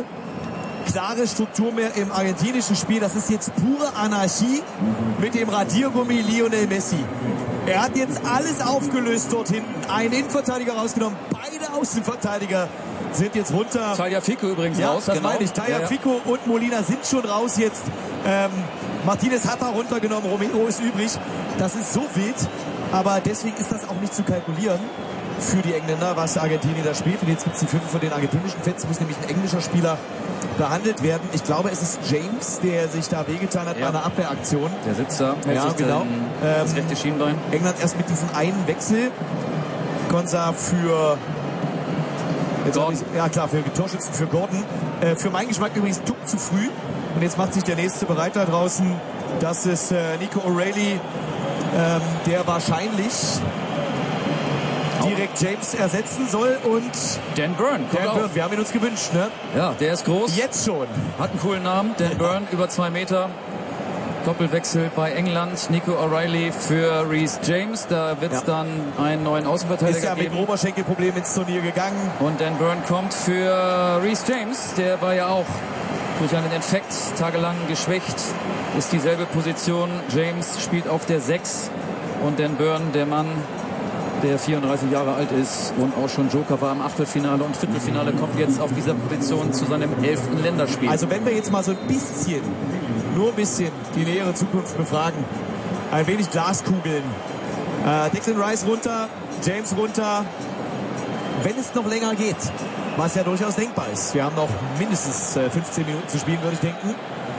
klare Struktur mehr im argentinischen Spiel. Das ist jetzt pure Anarchie mit dem Radiergummi Lionel Messi. Er hat jetzt alles aufgelöst dort hinten. Einen Innenverteidiger rausgenommen. Beide Außenverteidiger sind jetzt runter. Tagliafico übrigens ja, raus. Das genau. meine ich. Tagliafico ja, ja. und Molina sind schon raus jetzt. Ähm, Martinez hat da runtergenommen. Romero ist übrig. Das ist so wild. Aber deswegen ist das auch nicht zu kalkulieren für die Engländer, was Argentinien da spielt. Und jetzt gibt es die Pfiffe von den argentinischen Fans. Muss nämlich ein englischer Spieler behandelt werden. Ich glaube, es ist James, der sich da wehgetan hat ja. bei einer Abwehraktion. Der sitzt da. Ja, genau. Den, das ähm, rechte Schienbein. England erst mit diesem einen Wechsel. Konsa für... Jetzt ich, ja klar, für Torschützen für Gordon. Äh, für meinen Geschmack übrigens duck zu früh. Und jetzt macht sich der nächste bereit da draußen. Das ist äh, Nico O'Reilly, ähm, der wahrscheinlich direkt James ersetzen soll. Und Dan Burn, Dan Burn, wir haben ihn uns gewünscht, ne? Ja, der ist groß. Jetzt schon. Hat einen coolen Namen, Dan Burn, über zwei Meter. Doppelwechsel bei England. Nico O'Reilly für Reece James. Da wird es ja. dann einen neuen Außenverteidiger ist ja geben. mit Oberschenkelproblemen ins Turnier gegangen. Und Dan Burn kommt für Reece James. Der war ja auch durch einen Infekt tagelang geschwächt. Ist dieselbe Position. James spielt auf der sechs. Und Dan Burn, der Mann, der vierunddreißig Jahre alt ist und auch schon Joker war im Achtelfinale und Viertelfinale, kommt jetzt auf dieser Position zu seinem elften Länderspiel. Also wenn wir jetzt mal so ein bisschen, nur ein bisschen die nähere Zukunft befragen, ein wenig Glaskugeln. Äh, Declan Rice runter, James runter, wenn es noch länger geht, was ja durchaus denkbar ist. Wir haben noch mindestens äh, fünfzehn Minuten zu spielen, würde ich denken.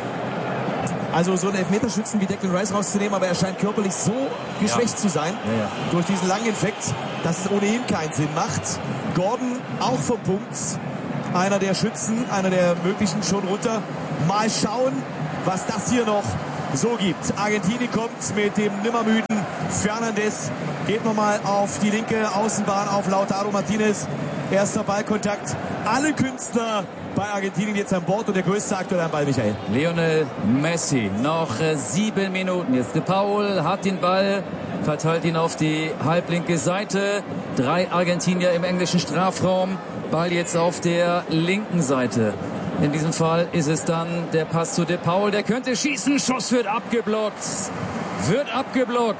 Also so einen Elfmeterschützen wie Declan Rice rauszunehmen, aber er scheint körperlich so geschwächt ja. zu sein ja, ja. durch diesen langen Infekt, dass es ohnehin keinen Sinn macht. Gordon auch vom Punkt, einer der Schützen, einer der möglichen schon runter. Mal schauen, was das hier noch so gibt. Argentinien kommt mit dem nimmermüden Fernandes, geht nochmal auf die linke Außenbahn auf Lautaro Martinez. Erster Ballkontakt. Alle Künstler bei Argentinien jetzt an Bord und der größte aktuell am Ball, Michael. Lionel Messi. Noch äh, sieben Minuten. Jetzt De Paul hat den Ball, verteilt ihn auf die halblinke Seite. Drei Argentinier im englischen Strafraum. Ball jetzt auf der linken Seite. In diesem Fall ist es dann der Pass zu De Paul. Der könnte schießen. Schuss wird abgeblockt. Wird abgeblockt.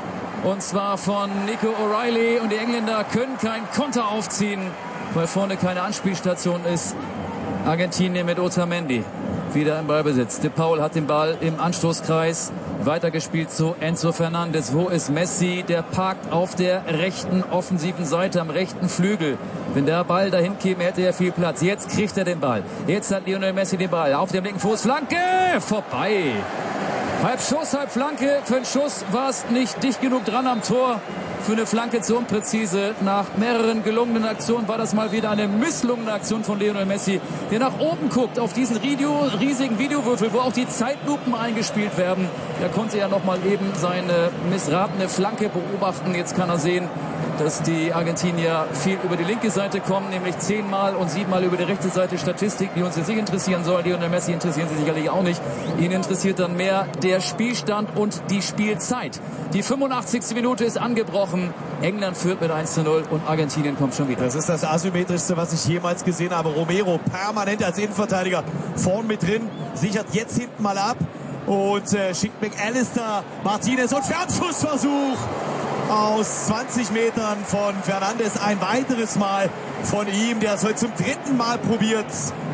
Und zwar von Nico O'Reilly. Und die Engländer können keinen Konter aufziehen, weil vorne keine Anspielstation ist. Argentinien mit Otamendi wieder im Ballbesitz. De Paul hat den Ball im Anstoßkreis. Weitergespielt zu Enzo Fernandes. Wo ist Messi? Der parkt auf der rechten offensiven Seite, am rechten Flügel. Wenn der Ball dahin käme, hätte er viel Platz. Jetzt kriegt er den Ball. Jetzt hat Lionel Messi den Ball. Auf dem linken Fuß. Flanke! Vorbei. Halb Schuss, halb Flanke. Für einen Schuss war es nicht dicht genug dran am Tor. Für eine Flanke zu unpräzise. Nach mehreren gelungenen Aktionen war das mal wieder eine misslungene Aktion von Lionel Messi, der nach oben guckt auf diesen Video, riesigen Videowürfel, wo auch die Zeitlupen eingespielt werden. Da konnte er noch mal eben seine missratene Flanke beobachten. Jetzt kann er sehen, dass die Argentinier viel über die linke Seite kommen, nämlich zehnmal und siebenmal über die rechte Seite. Statistik, die uns jetzt nicht interessieren soll. Lionel Messi interessieren sie sicherlich auch nicht. Ihn interessiert dann mehr der Spielstand und die Spielzeit. Die fünfundachtzigste Minute ist angebrochen. England führt mit eins zu null und Argentinien kommt schon wieder. Das ist das asymmetrischste, was ich jemals gesehen habe. Romero permanent als Innenverteidiger vorn mit drin, sichert jetzt hinten mal ab und äh, schickt McAllister, Martinez und Fernschussversuch aus zwanzig Metern von Fernandes. Ein weiteres Mal von ihm, der es heute zum dritten Mal probiert.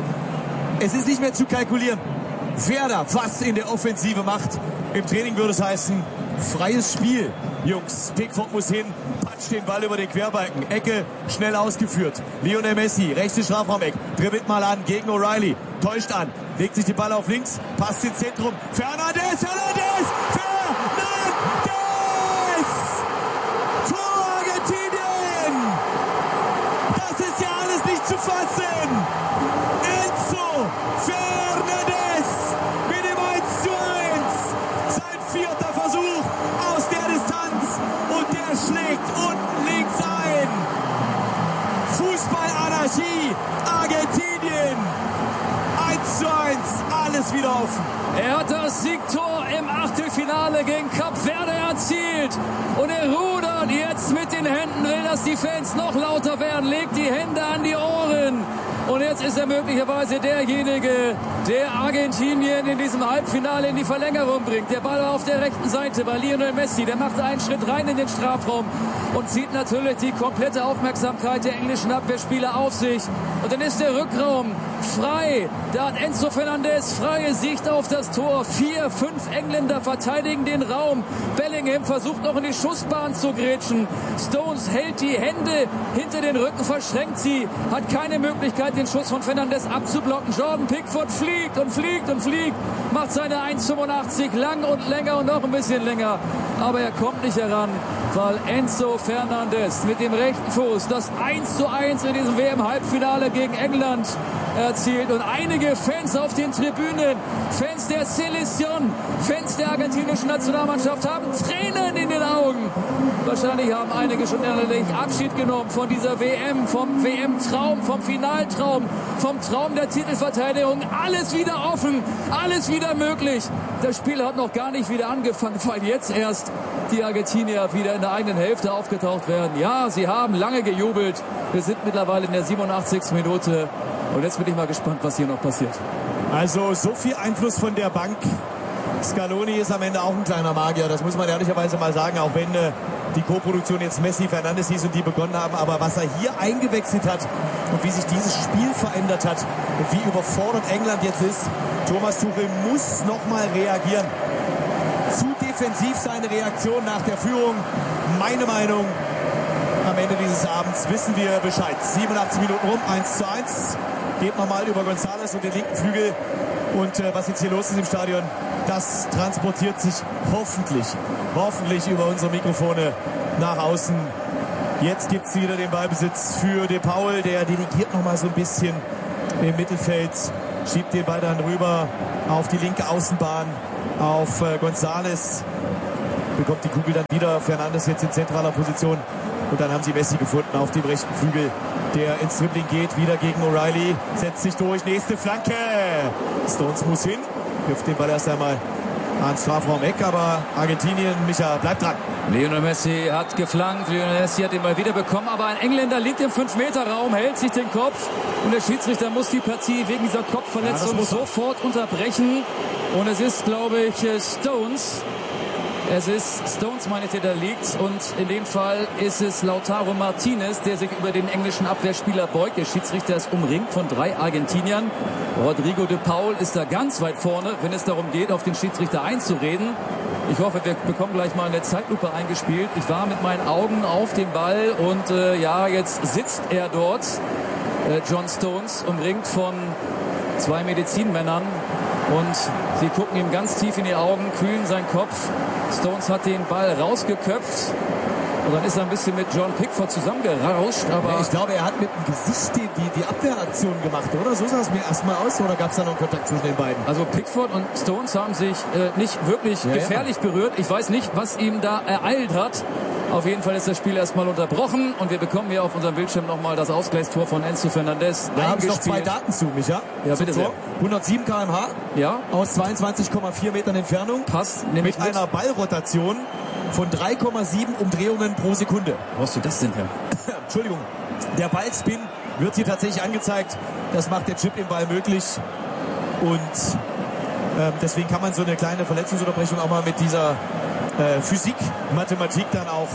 Es ist nicht mehr zu kalkulieren, wer da was in der Offensive macht. Im Training würde es heißen, freies Spiel. Jungs, Pickford muss hin, patscht den Ball über den Querbalken. Ecke, schnell ausgeführt. Lionel Messi, rechte Strafraumeck, dribbelt mal an gegen O'Reilly. Täuscht an, legt sich den Ball auf links, passt ins Zentrum. Fernandes, Fernandes, Fernandes! Tor Argentinien! Das ist ja alles nicht zu fassen! Enzo Fernandes mit dem eins zu eins! Sein vierter Versuch aus der Distanz und der schlägt unten links ein. Fußballanarchie, Argentinien, eins zu eins, alles wieder offen. Er hat das Siegtor im Achtelfinale gegen Kap Verde erzielt und er rudert jetzt mit den Händen, will, dass die Fans noch lauter werden, legt die Hände an die Ohren. Und jetzt ist er möglicherweise derjenige, der Argentinien in diesem Halbfinale in die Verlängerung bringt. Der Ball auf der rechten Seite bei Lionel Messi. Der macht einen Schritt rein in den Strafraum und zieht natürlich die komplette Aufmerksamkeit der englischen Abwehrspieler auf sich. Und dann ist der Rückraum frei. Da hat Enzo Fernandes freie Sicht auf das Tor. Vier, fünf Engländer verteidigen den Raum. Bellingham versucht noch in die Schussbahn zu grätschen. Stones hält die Hände hinter den Rücken, verschränkt sie, hat keine Möglichkeit, den Schuss von Fernandes abzublocken. Jordan Pickford fliegt und fliegt und fliegt, macht seine eins fünfundachtzig lang und länger und noch ein bisschen länger. Aber er kommt nicht heran, weil Enzo Fernandes mit dem rechten Fuß das eins zu eins in diesem W M-Halbfinale gegen England erzielt. Und einige Fans auf den Tribünen, Fans der Selección, Fans der argentinischen Nationalmannschaft haben Tränen in den Augen. Wahrscheinlich haben einige schon ehrlich Abschied genommen von dieser W M, vom W M-Traum, vom Finaltraum, vom Traum der Titelverteidigung. Alles wieder offen, alles wieder möglich. Das Spiel hat noch gar nicht wieder angefangen, weil jetzt erst die Argentinier wieder in der eigenen Hälfte aufgetaucht werden. Ja, sie haben lange gejubelt. Wir sind mittlerweile in der siebenundachtzigsten Minute. Und jetzt bin ich mal gespannt, was hier noch passiert. Also so viel Einfluss von der Bank. Scaloni ist am Ende auch ein kleiner Magier. Das muss man ehrlicherweise mal sagen. Auch wenn äh, die Co-Produktion jetzt Messi, Fernandes hieß und die begonnen haben. Aber was er hier eingewechselt hat und wie sich dieses Spiel verändert hat und wie überfordert England jetzt ist. Thomas Tuchel muss nochmal reagieren. Zu defensiv seine Reaktion nach der Führung. Meine Meinung, am Ende dieses Abends wissen wir Bescheid. siebenundachtzig Minuten rum, eins zu eins. Geht nochmal über González und den linken Flügel. Und äh, was jetzt hier los ist im Stadion, das transportiert sich hoffentlich, hoffentlich über unsere Mikrofone nach außen. Jetzt gibt es wieder den Ballbesitz für De Paul. Der delegiert nochmal so ein bisschen im Mittelfeld. Schiebt den Ball dann rüber auf die linke Außenbahn, auf äh, González. Bekommt die Kugel dann wieder. Fernandes jetzt in zentraler Position. Und dann haben sie Messi gefunden auf dem rechten Flügel, der ins Dribbling geht. Wieder gegen O'Reilly. Setzt sich durch. Nächste Flanke. Stones muss hin. Wirft den Ball erst einmal ans Strafraum-Eck. Aber Argentinien, Micha, bleibt dran. Lionel Messi hat geflankt. Lionel Messi hat den Ball wieder bekommen. Aber ein Engländer liegt im fünf Meter Raum, hält sich den Kopf. Und der Schiedsrichter muss die Partie wegen dieser Kopfverletzung ja, sofort unterbrechen. Und es ist, glaube ich, Stones. Es ist Stones, meine ich, der da liegt. Und in dem Fall ist es Lautaro Martinez, der sich über den englischen Abwehrspieler beugt. Der Schiedsrichter ist umringt von drei Argentiniern. Rodrigo de Paul ist da ganz weit vorne, wenn es darum geht, auf den Schiedsrichter einzureden. Ich hoffe, wir bekommen gleich mal eine Zeitlupe eingespielt. Ich war mit meinen Augen auf dem Ball und äh, ja, jetzt sitzt er dort. Äh, John Stones, umringt von zwei Medizinmännern. Und sie gucken ihm ganz tief in die Augen, kühlen seinen Kopf. Stones hat den Ball rausgeköpft. Und dann ist er ein bisschen mit John Pickford zusammengerauscht. Aber ja, ich glaube, er hat mit dem Gesicht die, die, die Abwehraktion gemacht, oder? So sah es mir erstmal aus. Oder gab es da noch einen Kontakt zwischen den beiden? Also Pickford und Stones haben sich äh, nicht wirklich ja, gefährlich ja. berührt. Ich weiß nicht, was ihm da ereilt hat. Auf jeden Fall ist das Spiel erstmal unterbrochen. Und wir bekommen hier auf unserem Bildschirm nochmal das Ausgleichstor von Enzo Fernandes. Da habe ich noch zwei Daten zu, Micha. Ja, bitte sehr. hundertsieben Kilometer pro Stunde ja. aus zweiundzwanzig Komma vier Metern Entfernung. Passt. Mit, mit einer Ballrotation von drei Komma sieben Umdrehungen pro Sekunde. Wo hast du das denn her? Entschuldigung. Der Ballspin wird hier tatsächlich angezeigt. Das macht der Chip im Ball möglich. Und ähm, deswegen kann man so eine kleine Verletzungsunterbrechung auch mal mit dieser äh, Physik, Mathematik dann auch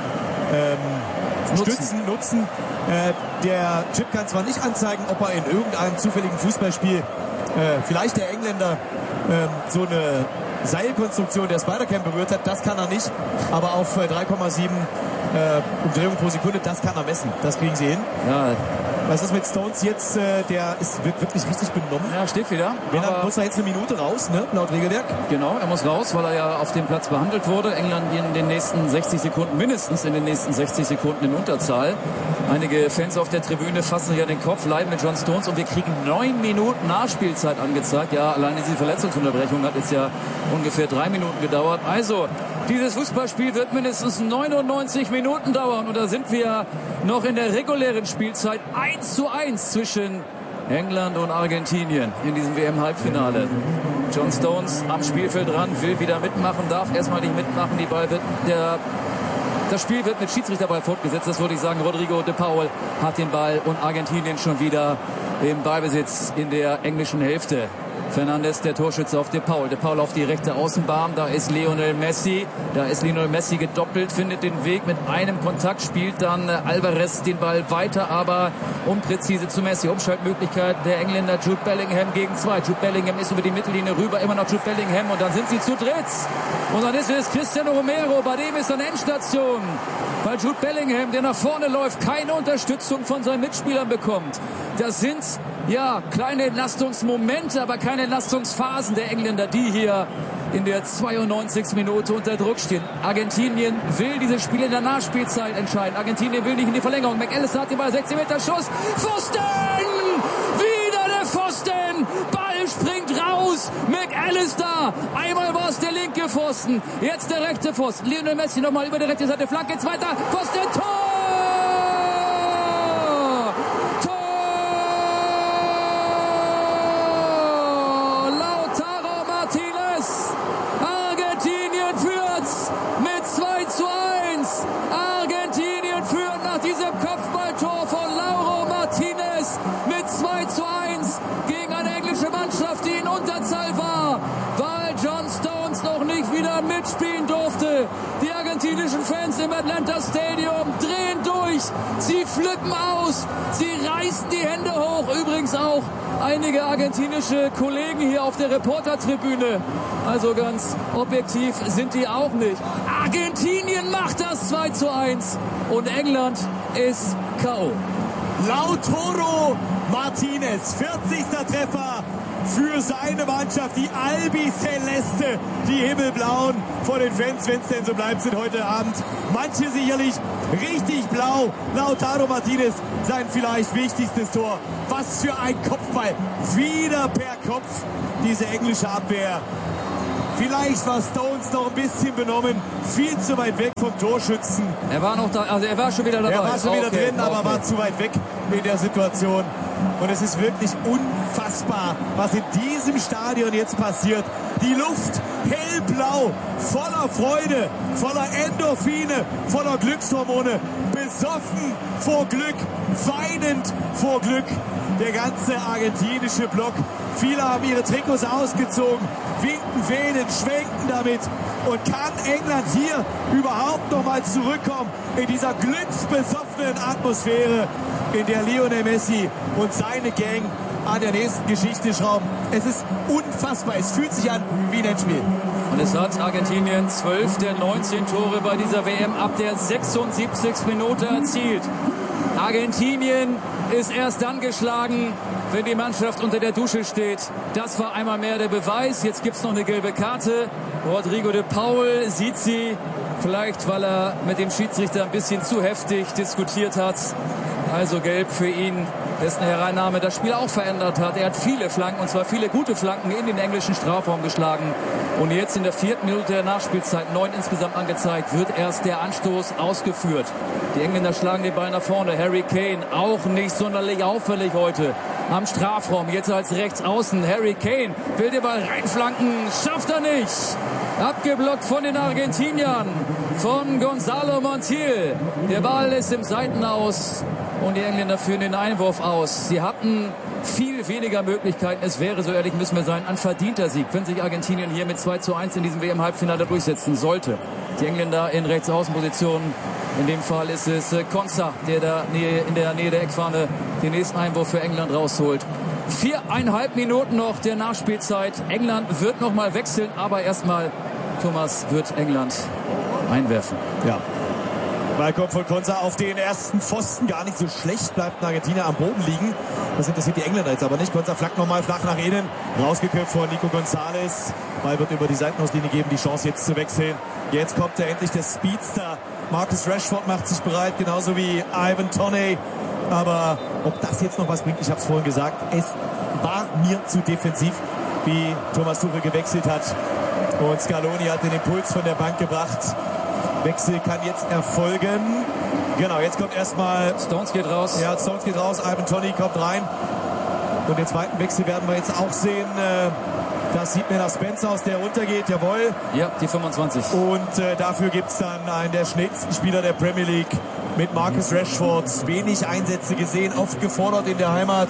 ähm, nutzen. stützen, nutzen. Äh, der Chip kann zwar nicht anzeigen, ob er in irgendeinem zufälligen Fußballspiel äh, vielleicht der Engländer äh, so eine Seilkonstruktion der Spider-Cam berührt hat, das kann er nicht. Aber auf äh, drei Komma sieben äh, Umdrehungen pro Sekunde, das kann er messen. Das kriegen sie hin. Ja. Was ist mit Stones jetzt? Äh, der ist, wird wirklich richtig benommen. Ja, steht wieder. Wenn er, muss er jetzt eine Minute raus, ne? Laut Regelwerk. Genau, er muss raus, weil er ja auf dem Platz behandelt wurde. England in den nächsten sechzig Sekunden, mindestens in den nächsten sechzig Sekunden in Unterzahl. Einige Fans auf der Tribüne fassen sich an den Kopf, leiden mit John Stones und wir kriegen neun Minuten Nachspielzeit angezeigt. Ja, allein diese Verletzungsunterbrechung hat jetzt ja ungefähr drei Minuten gedauert. Also, dieses Fußballspiel wird mindestens neunundneunzig Minuten dauern und da sind wir noch in der regulären Spielzeit. eins zu eins zwischen England und Argentinien in diesem W M-Halbfinale. John Stones am Spielfeld dran, will wieder mitmachen, darf erstmal nicht mitmachen. Die Ball wird, der, das Spiel wird mit Schiedsrichterball fortgesetzt. Das würde ich sagen. Rodrigo de Paul hat den Ball und Argentinien schon wieder im Ballbesitz in der englischen Hälfte. Fernandes, der Torschütze auf De Paul. De Paul auf die rechte Außenbahn. Da ist Lionel Messi. Da ist Lionel Messi gedoppelt, findet den Weg mit einem Kontakt, spielt dann Alvarez den Ball weiter, aber unpräzise zu Messi. Umschaltmöglichkeit der Engländer Jude Bellingham gegen zwei. Jude Bellingham ist über die Mittellinie rüber, immer noch Jude Bellingham und dann sind sie zu dritt. Und dann ist es Cristiano Romero, bei dem ist eine Endstation. Weil Jude Bellingham, der nach vorne läuft, keine Unterstützung von seinen Mitspielern bekommt. Das sind ja kleine Entlastungsmomente, aber keine Entlastungsphasen der Engländer, die hier in der zweiundneunzigsten Minute unter Druck stehen. Argentinien will dieses Spiel in der Nachspielzeit entscheiden. Argentinien will nicht in die Verlängerung. McAllister hat den Ball, sechzehn Meter Schuss. Pfosten! Wieder der Pfosten, Ball springt raus, McAllister, einmal war es der linke Pfosten, jetzt der rechte Pfosten, Lionel Messi nochmal über die rechte Seite, Flanke, zweiter Pfosten, Tor! Tor! Lautaro Martinez, Argentinien führt mit zwei zu eins, Argentinien führt nach diesem Kopfballtor von Lautaro Martinez mit zwei zu eins gegen eine englische Mannschaft, die in Unterzahl war, weil John Stones noch nicht wieder mitspielen durfte. Die argentinischen Fans im Atlanta Stadium drehen durch, sie flippen aus, sie reißen die Hände hoch, übrigens auch einige argentinische Kollegen hier auf der Reportertribüne. Also ganz objektiv sind die auch nicht. Argentinien macht das zwei zu eins und England ist K O Lautaro Martinez, vierzigster Treffer für seine Mannschaft, die Albiceleste, die Himmelblauen vor den Fans, wenn es denn so bleibt, sind heute Abend manche sicherlich richtig blau. Lautaro Martinez, sein vielleicht wichtigstes Tor. Was für ein Kopfball, wieder per Kopf, diese englische Abwehr. Vielleicht war Stones noch ein bisschen benommen, viel zu weit weg vom Torschützen. Er war noch da, also er war schon wieder dabei. Er war schon wieder okay, drin, aber okay. war zu weit weg in der Situation. Und es ist wirklich unfassbar, was in diesem Stadion jetzt passiert. Die Luft hellblau, voller Freude, voller Endorphine, voller Glückshormone, besoffen vor Glück, weinend vor Glück. Der ganze argentinische Block. Viele haben ihre Trikots ausgezogen, winken, wählen, schwenken damit. Und kann England hier überhaupt noch mal zurückkommen in dieser glücksbesoffenen Atmosphäre, in der Lionel Messi und seine Gang an der nächsten Geschichte schrauben? Es ist unfassbar. Es fühlt sich an wie ein Endspiel. Und es hat Argentinien zwölf der neunzehn Tore bei dieser W M ab der sechsundsiebzigsten Minute erzielt. Argentinien ist erst dann geschlagen, wenn die Mannschaft unter der Dusche steht. Das war einmal mehr der Beweis. Jetzt gibt es noch eine gelbe Karte. Rodrigo de Paul sieht sie. Vielleicht, weil er mit dem Schiedsrichter ein bisschen zu heftig diskutiert hat. Also gelb für ihn, dessen Hereinnahme das Spiel auch verändert hat. Er hat viele Flanken, und zwar viele gute Flanken, in den englischen Strafraum geschlagen. Und jetzt in der vierten Minute der Nachspielzeit, neun insgesamt angezeigt, wird erst der Anstoß ausgeführt. Die Engländer schlagen den Ball nach vorne. Harry Kane auch nicht sonderlich auffällig heute am Strafraum. Jetzt als Rechtsaußen. Harry Kane will den Ball reinflanken, schafft er nicht. Abgeblockt von den Argentiniern, von Gonzalo Montiel. Der Ball ist im Seitenaus und die Engländer führen den Einwurf aus. Sie hatten viel weniger Möglichkeiten. Es wäre, so ehrlich müssen wir sein, ein verdienter Sieg, wenn sich Argentinien hier mit zwei zu eins in diesem W M-Halbfinale durchsetzen sollte. Die Engländer in Rechtsaußenpositionen. In dem Fall ist es Konsa, der da in der Nähe der Eckfahne den nächsten Einwurf für England rausholt. Viereinhalb Minuten noch der Nachspielzeit. England wird noch mal wechseln, aber erstmal, Thomas, wird England einwerfen. Ja. Ball kommt von Konsa auf den ersten Pfosten. Gar nicht so schlecht, bleibt ein Argentinier am Boden liegen. Das interessiert die Engländer jetzt aber nicht. Konsa flackt nochmal flach nach innen. Rausgeköpft von Nico González. Ball wird über die Seitenauslinie geben, die Chance jetzt zu wechseln. Jetzt kommt er endlich, der Speedster. Marcus Rashford macht sich bereit, genauso wie Ivan Toney. Aber ob das jetzt noch was bringt, ich habe es vorhin gesagt, es war mir zu defensiv, wie Thomas Tuchel gewechselt hat. Und Scaloni hat den Impuls von der Bank gebracht. Wechsel kann jetzt erfolgen. Genau, jetzt kommt erstmal... Stones geht raus. Ja, Stones geht raus, Ivan Toney kommt rein. Und den zweiten Wechsel werden wir jetzt auch sehen. Das sieht mir nach Spencer aus, der runtergeht, jawohl. Ja, die fünfundzwanzig. Und äh, dafür gibt es dann einen der schnellsten Spieler der Premier League mit Marcus Rashford. Wenig Einsätze gesehen, oft gefordert in der Heimat.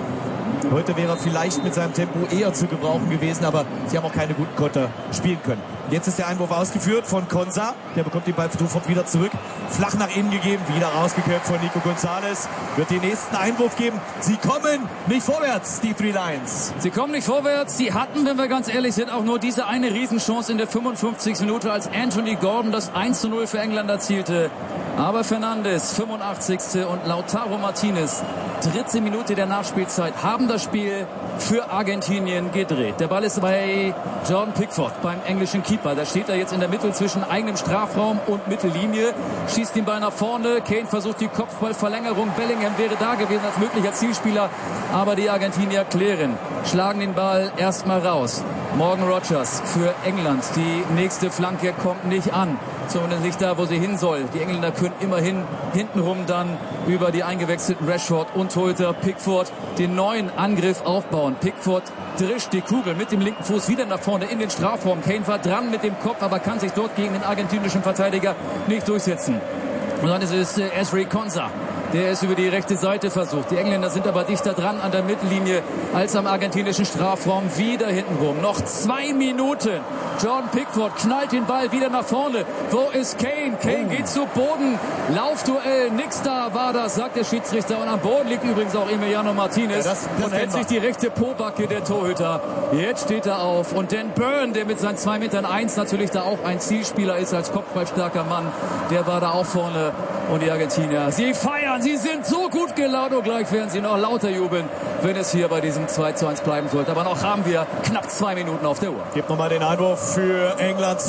Heute wäre er vielleicht mit seinem Tempo eher zu gebrauchen gewesen, aber sie haben auch keine guten Konter spielen können. Jetzt ist der Einwurf ausgeführt von Konsa. Der bekommt den Ball sofort wieder zurück. Flach nach innen gegeben, wieder rausgeköpft von Nico González. Wird den nächsten Einwurf geben. Sie kommen nicht vorwärts, die Three Lions. Sie kommen nicht vorwärts. Sie hatten, wenn wir ganz ehrlich sind, auch nur diese eine Riesenchance in der fünfundfünfzigsten Minute, als Anthony Gordon das eins zu null für England erzielte. Aber Fernandes, fünfundachtzigste und Lautaro Martinez, dritte Minute der Nachspielzeit, haben das Spiel für Argentinien gedreht. Der Ball ist bei Jordan Pickford, beim englischen Keeper. Da steht er jetzt in der Mitte zwischen eigenem Strafraum und Mittellinie, schießt den Ball nach vorne. Kane versucht die Kopfballverlängerung. Bellingham wäre da gewesen als möglicher Zielspieler, aber die Argentinier klären, schlagen den Ball erstmal raus. Morgan Rogers für England. Die nächste Flanke kommt nicht an. Zumindest nicht da, wo sie hin soll. Die Engländer können immerhin hintenrum dann über die eingewechselten Rashford und Torhüter Pickford den neuen Angriff aufbauen. Pickford drischt die Kugel mit dem linken Fuß wieder nach vorne in den Strafraum. Kane war dran mit dem Kopf, aber kann sich dort gegen den argentinischen Verteidiger nicht durchsetzen. Und dann ist es äh, Ezri Konsa, der es über die rechte Seite versucht. Die Engländer sind aber dichter dran an der Mittellinie als am argentinischen Strafraum. Wieder hintenrum. Noch zwei Minuten. Jordan Pickford knallt den Ball wieder nach vorne. Wo ist Kane? Kane oh. geht zu Boden. Laufduell. Nix da war das, sagt der Schiedsrichter. Und am Boden liegt übrigens auch Emiliano Martinez. Ja, das, das und hält sich die rechte Pobacke der Torhüter. Jetzt steht er auf. Und Dan Burn, der mit seinen zwei Metern eins natürlich da auch ein Zielspieler ist als kopfballstarker Mann, der war da auch vorne. Und die Argentinier, sie feiern. Sie sind so gut gelaunt und gleich werden sie noch lauter jubeln, wenn es hier bei diesem zwei zu eins bleiben sollte. Aber noch haben wir knapp zwei Minuten auf der Uhr. Gibt nochmal den Einwurf für Englands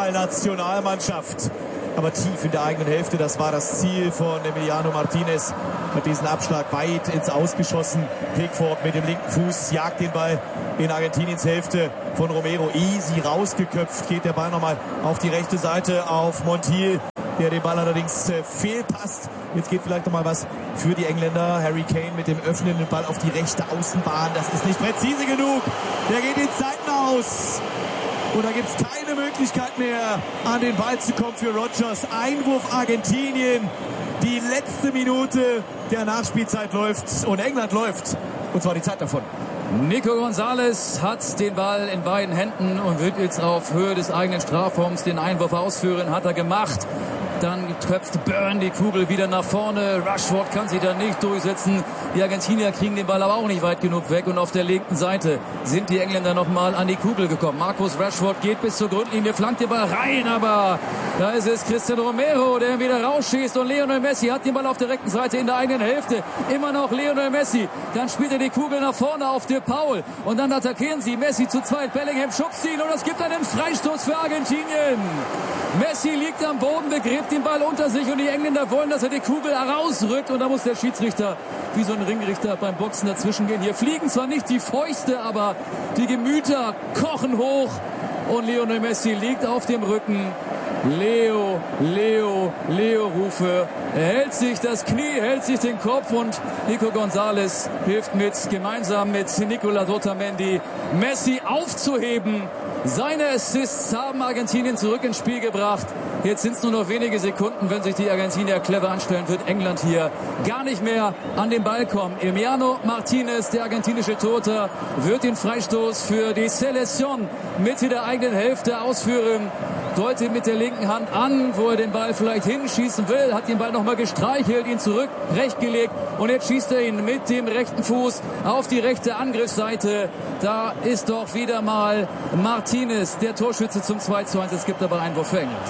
Fußballnationalmannschaft. Aber tief in der eigenen Hälfte, das war das Ziel von Emiliano Martinez. Hat diesen Abschlag weit ins Ausgeschossen. Pickford mit dem linken Fuß jagt den Ball in Argentiniens Hälfte von Romero. Easy rausgeköpft, geht der Ball nochmal auf die rechte Seite auf Montiel, der den Ball allerdings äh, fehlpasst. Jetzt geht vielleicht noch mal was für die Engländer. Harry Kane mit dem öffnenden Ball auf die rechte Außenbahn. Das ist nicht präzise genug. Der geht in Zeiten aus. Und da gibt es keine Möglichkeit mehr, an den Ball zu kommen für Rogers. Einwurf Argentinien. Die letzte Minute der Nachspielzeit läuft und England läuft. Und zwar die Zeit davon. Nico Gonzalez hat den Ball in beiden Händen und wird jetzt auf Höhe des eigenen Strafraums den Einwurf ausführen. Hat er gemacht. Dann köpft Burn die Kugel wieder nach vorne. Rashford kann sich da nicht durchsetzen. Die Argentinier kriegen den Ball aber auch nicht weit genug weg. Und auf der linken Seite sind die Engländer nochmal an die Kugel gekommen. Marcus Rashford geht bis zur Grundlinie, flankt den Ball rein. Aber da ist es Cristian Romero, der wieder rausschießt. Und Lionel Messi hat den Ball auf der rechten Seite in der eigenen Hälfte. Immer noch Lionel Messi. Dann spielt er die Kugel nach vorne auf De Paul. Und dann attackieren sie. Messi zu zweit. Bellingham schubst ihn. Und es gibt einen Freistoß für Argentinien. Messi liegt am Boden, begräbt den Ball unter sich und die Engländer wollen, dass er die Kugel herausrückt und da muss der Schiedsrichter wie so ein Ringrichter beim Boxen dazwischen gehen. Hier fliegen zwar nicht die Fäuste, aber die Gemüter kochen hoch und Lionel Messi liegt auf dem Rücken. Leo, Leo, Leo-Rufe. Er hält sich das Knie, hält sich den Kopf und Nico Gonzalez hilft mit, gemeinsam mit Nicolas Otamendi, Messi aufzuheben. Seine Assists haben Argentinien zurück ins Spiel gebracht. Jetzt sind es nur noch wenige Sekunden, wenn sich die Argentinier clever anstellen, wird England hier gar nicht mehr an den Ball kommen. Emiliano Martinez, der argentinische Torhüter, wird den Freistoß für die Selección Mitte der eigenen Hälfte ausführen. Deutet mit der linken Hand an, wo er den Ball vielleicht hinschießen will, hat den Ball nochmal gestreichelt, ihn zurück, recht gelegt und jetzt schießt er ihn mit dem rechten Fuß auf die rechte Angriffsseite. Da ist doch wieder mal Martinez, der Torschütze zum zwei zu eins. Es gibt aber Einwurf für England.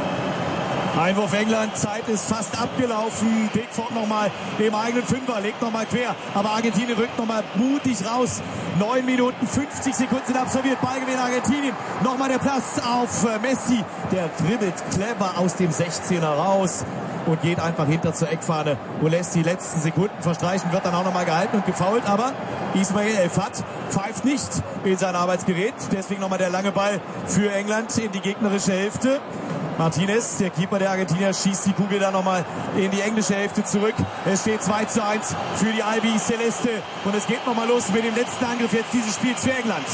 Einwurf England, Zeit ist fast abgelaufen. Pickford nochmal im eigenen Fünfer, legt nochmal quer. Aber Argentinien rückt nochmal mutig raus. neun Minuten fünfzig Sekunden sind absolviert. Ballgewinn Argentinien. Nochmal der Platz auf Messi. Der dribbelt clever aus dem sechzehner raus und geht einfach hinter zur Eckfahne und lässt die letzten Sekunden verstreichen. Wird dann auch nochmal gehalten und gefoult. Aber Ismail El-Fat pfeift nicht in sein Arbeitsgerät. Deswegen nochmal der lange Ball für England in die gegnerische Hälfte. Martinez, der Keeper der Argentinier, schießt die Kugel dann nochmal in die englische Hälfte zurück. Es steht zwei zu eins für die Albi Celeste. Und es geht nochmal los mit dem letzten Angriff jetzt dieses Spiels für England.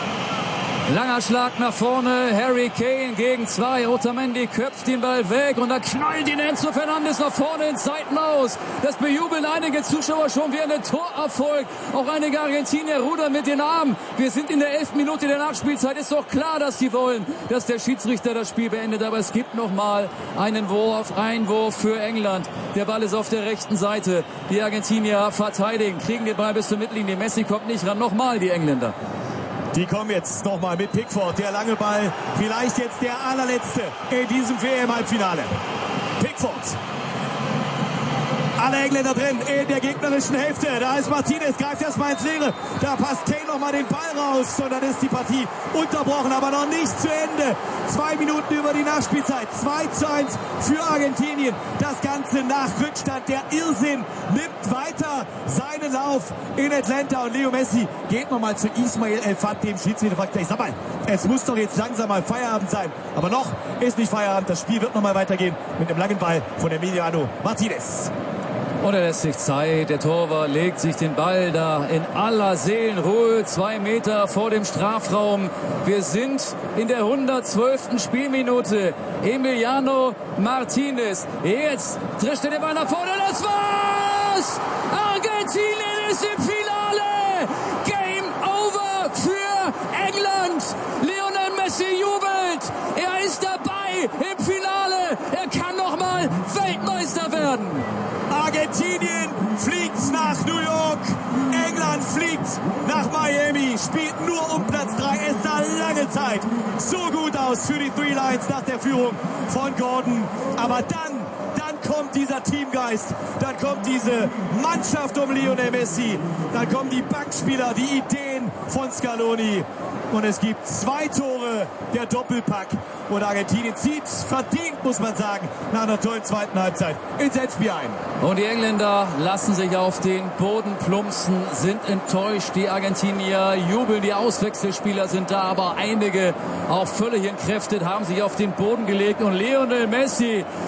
Langer Schlag nach vorne, Harry Kane gegen zwei, Otamendi köpft den Ball weg und da knallt ihn Enzo Fernandes nach vorne ins Seitenhaus. Das bejubeln einige Zuschauer schon wie ein Torerfolg. Auch einige Argentinier rudern mit den Armen. Wir sind in der elften Minute der Nachspielzeit. Ist doch klar, dass sie wollen, dass der Schiedsrichter das Spiel beendet. Aber es gibt noch mal einen Wurf, Einwurf für England. Der Ball ist auf der rechten Seite. Die Argentinier verteidigen, kriegen den Ball bis zur Mittellinie. Messi kommt nicht ran. Nochmal die Engländer. Die kommen jetzt nochmal mit Pickford. Der lange Ball, vielleicht jetzt der allerletzte in diesem W M-Halbfinale. Pickford. Alle Engländer drin in der gegnerischen Hälfte. Da ist Martinez, greift erstmal ins Leere. Da passt Kane nochmal den Ball raus. Und dann ist die Partie unterbrochen, aber noch nicht zu Ende. Zwei Minuten über die Nachspielzeit. zwei zu eins für Argentinien. Das Ganze nach Rückstand. Der Irrsinn nimmt weiter seinen Lauf in Atlanta. Und Leo Messi geht nochmal zu Ismail El-Fat, dem Schiedsrichter. Fragt, ich sag mal, es muss doch jetzt langsam mal Feierabend sein. Aber noch ist nicht Feierabend. Das Spiel wird nochmal weitergehen mit einem langen Ball von Emiliano Martinez. Und er lässt sich Zeit. Der Torwart legt sich den Ball da in aller Seelenruhe. Zwei Meter vor dem Strafraum. Wir sind in der hundertzwölften Spielminute. Emiliano Martinez. Jetzt trischt er den Ball nach vorne. Das war's! Argentinien ist im Finale! Game over für England! Lionel Messi jubelt! Er ist dabei im Finale! Er kann nochmal Weltmeister werden! Argentinien fliegt nach New York, England fliegt nach Miami, spielt nur um Platz drei. Es sah lange Zeit so gut aus für die Three Lions nach der Führung von Gordon. Aber dann, dann kommt dieser Teamgeist, dann kommt diese Mannschaft um Lionel Messi, dann kommen die Bankspieler, die Ideen von Scaloni. Und es gibt zwei Tore, der Doppelpack. Und Argentinien zieht verdient, muss man sagen, nach einer tollen zweiten Halbzeit ins Endspiel ein. Und die Engländer lassen sich auf den Boden plumpsen, sind enttäuscht. Die Argentinier jubeln, die Auswechselspieler sind da, aber einige, auch völlig entkräftet, haben sich auf den Boden gelegt. Und Lionel Messi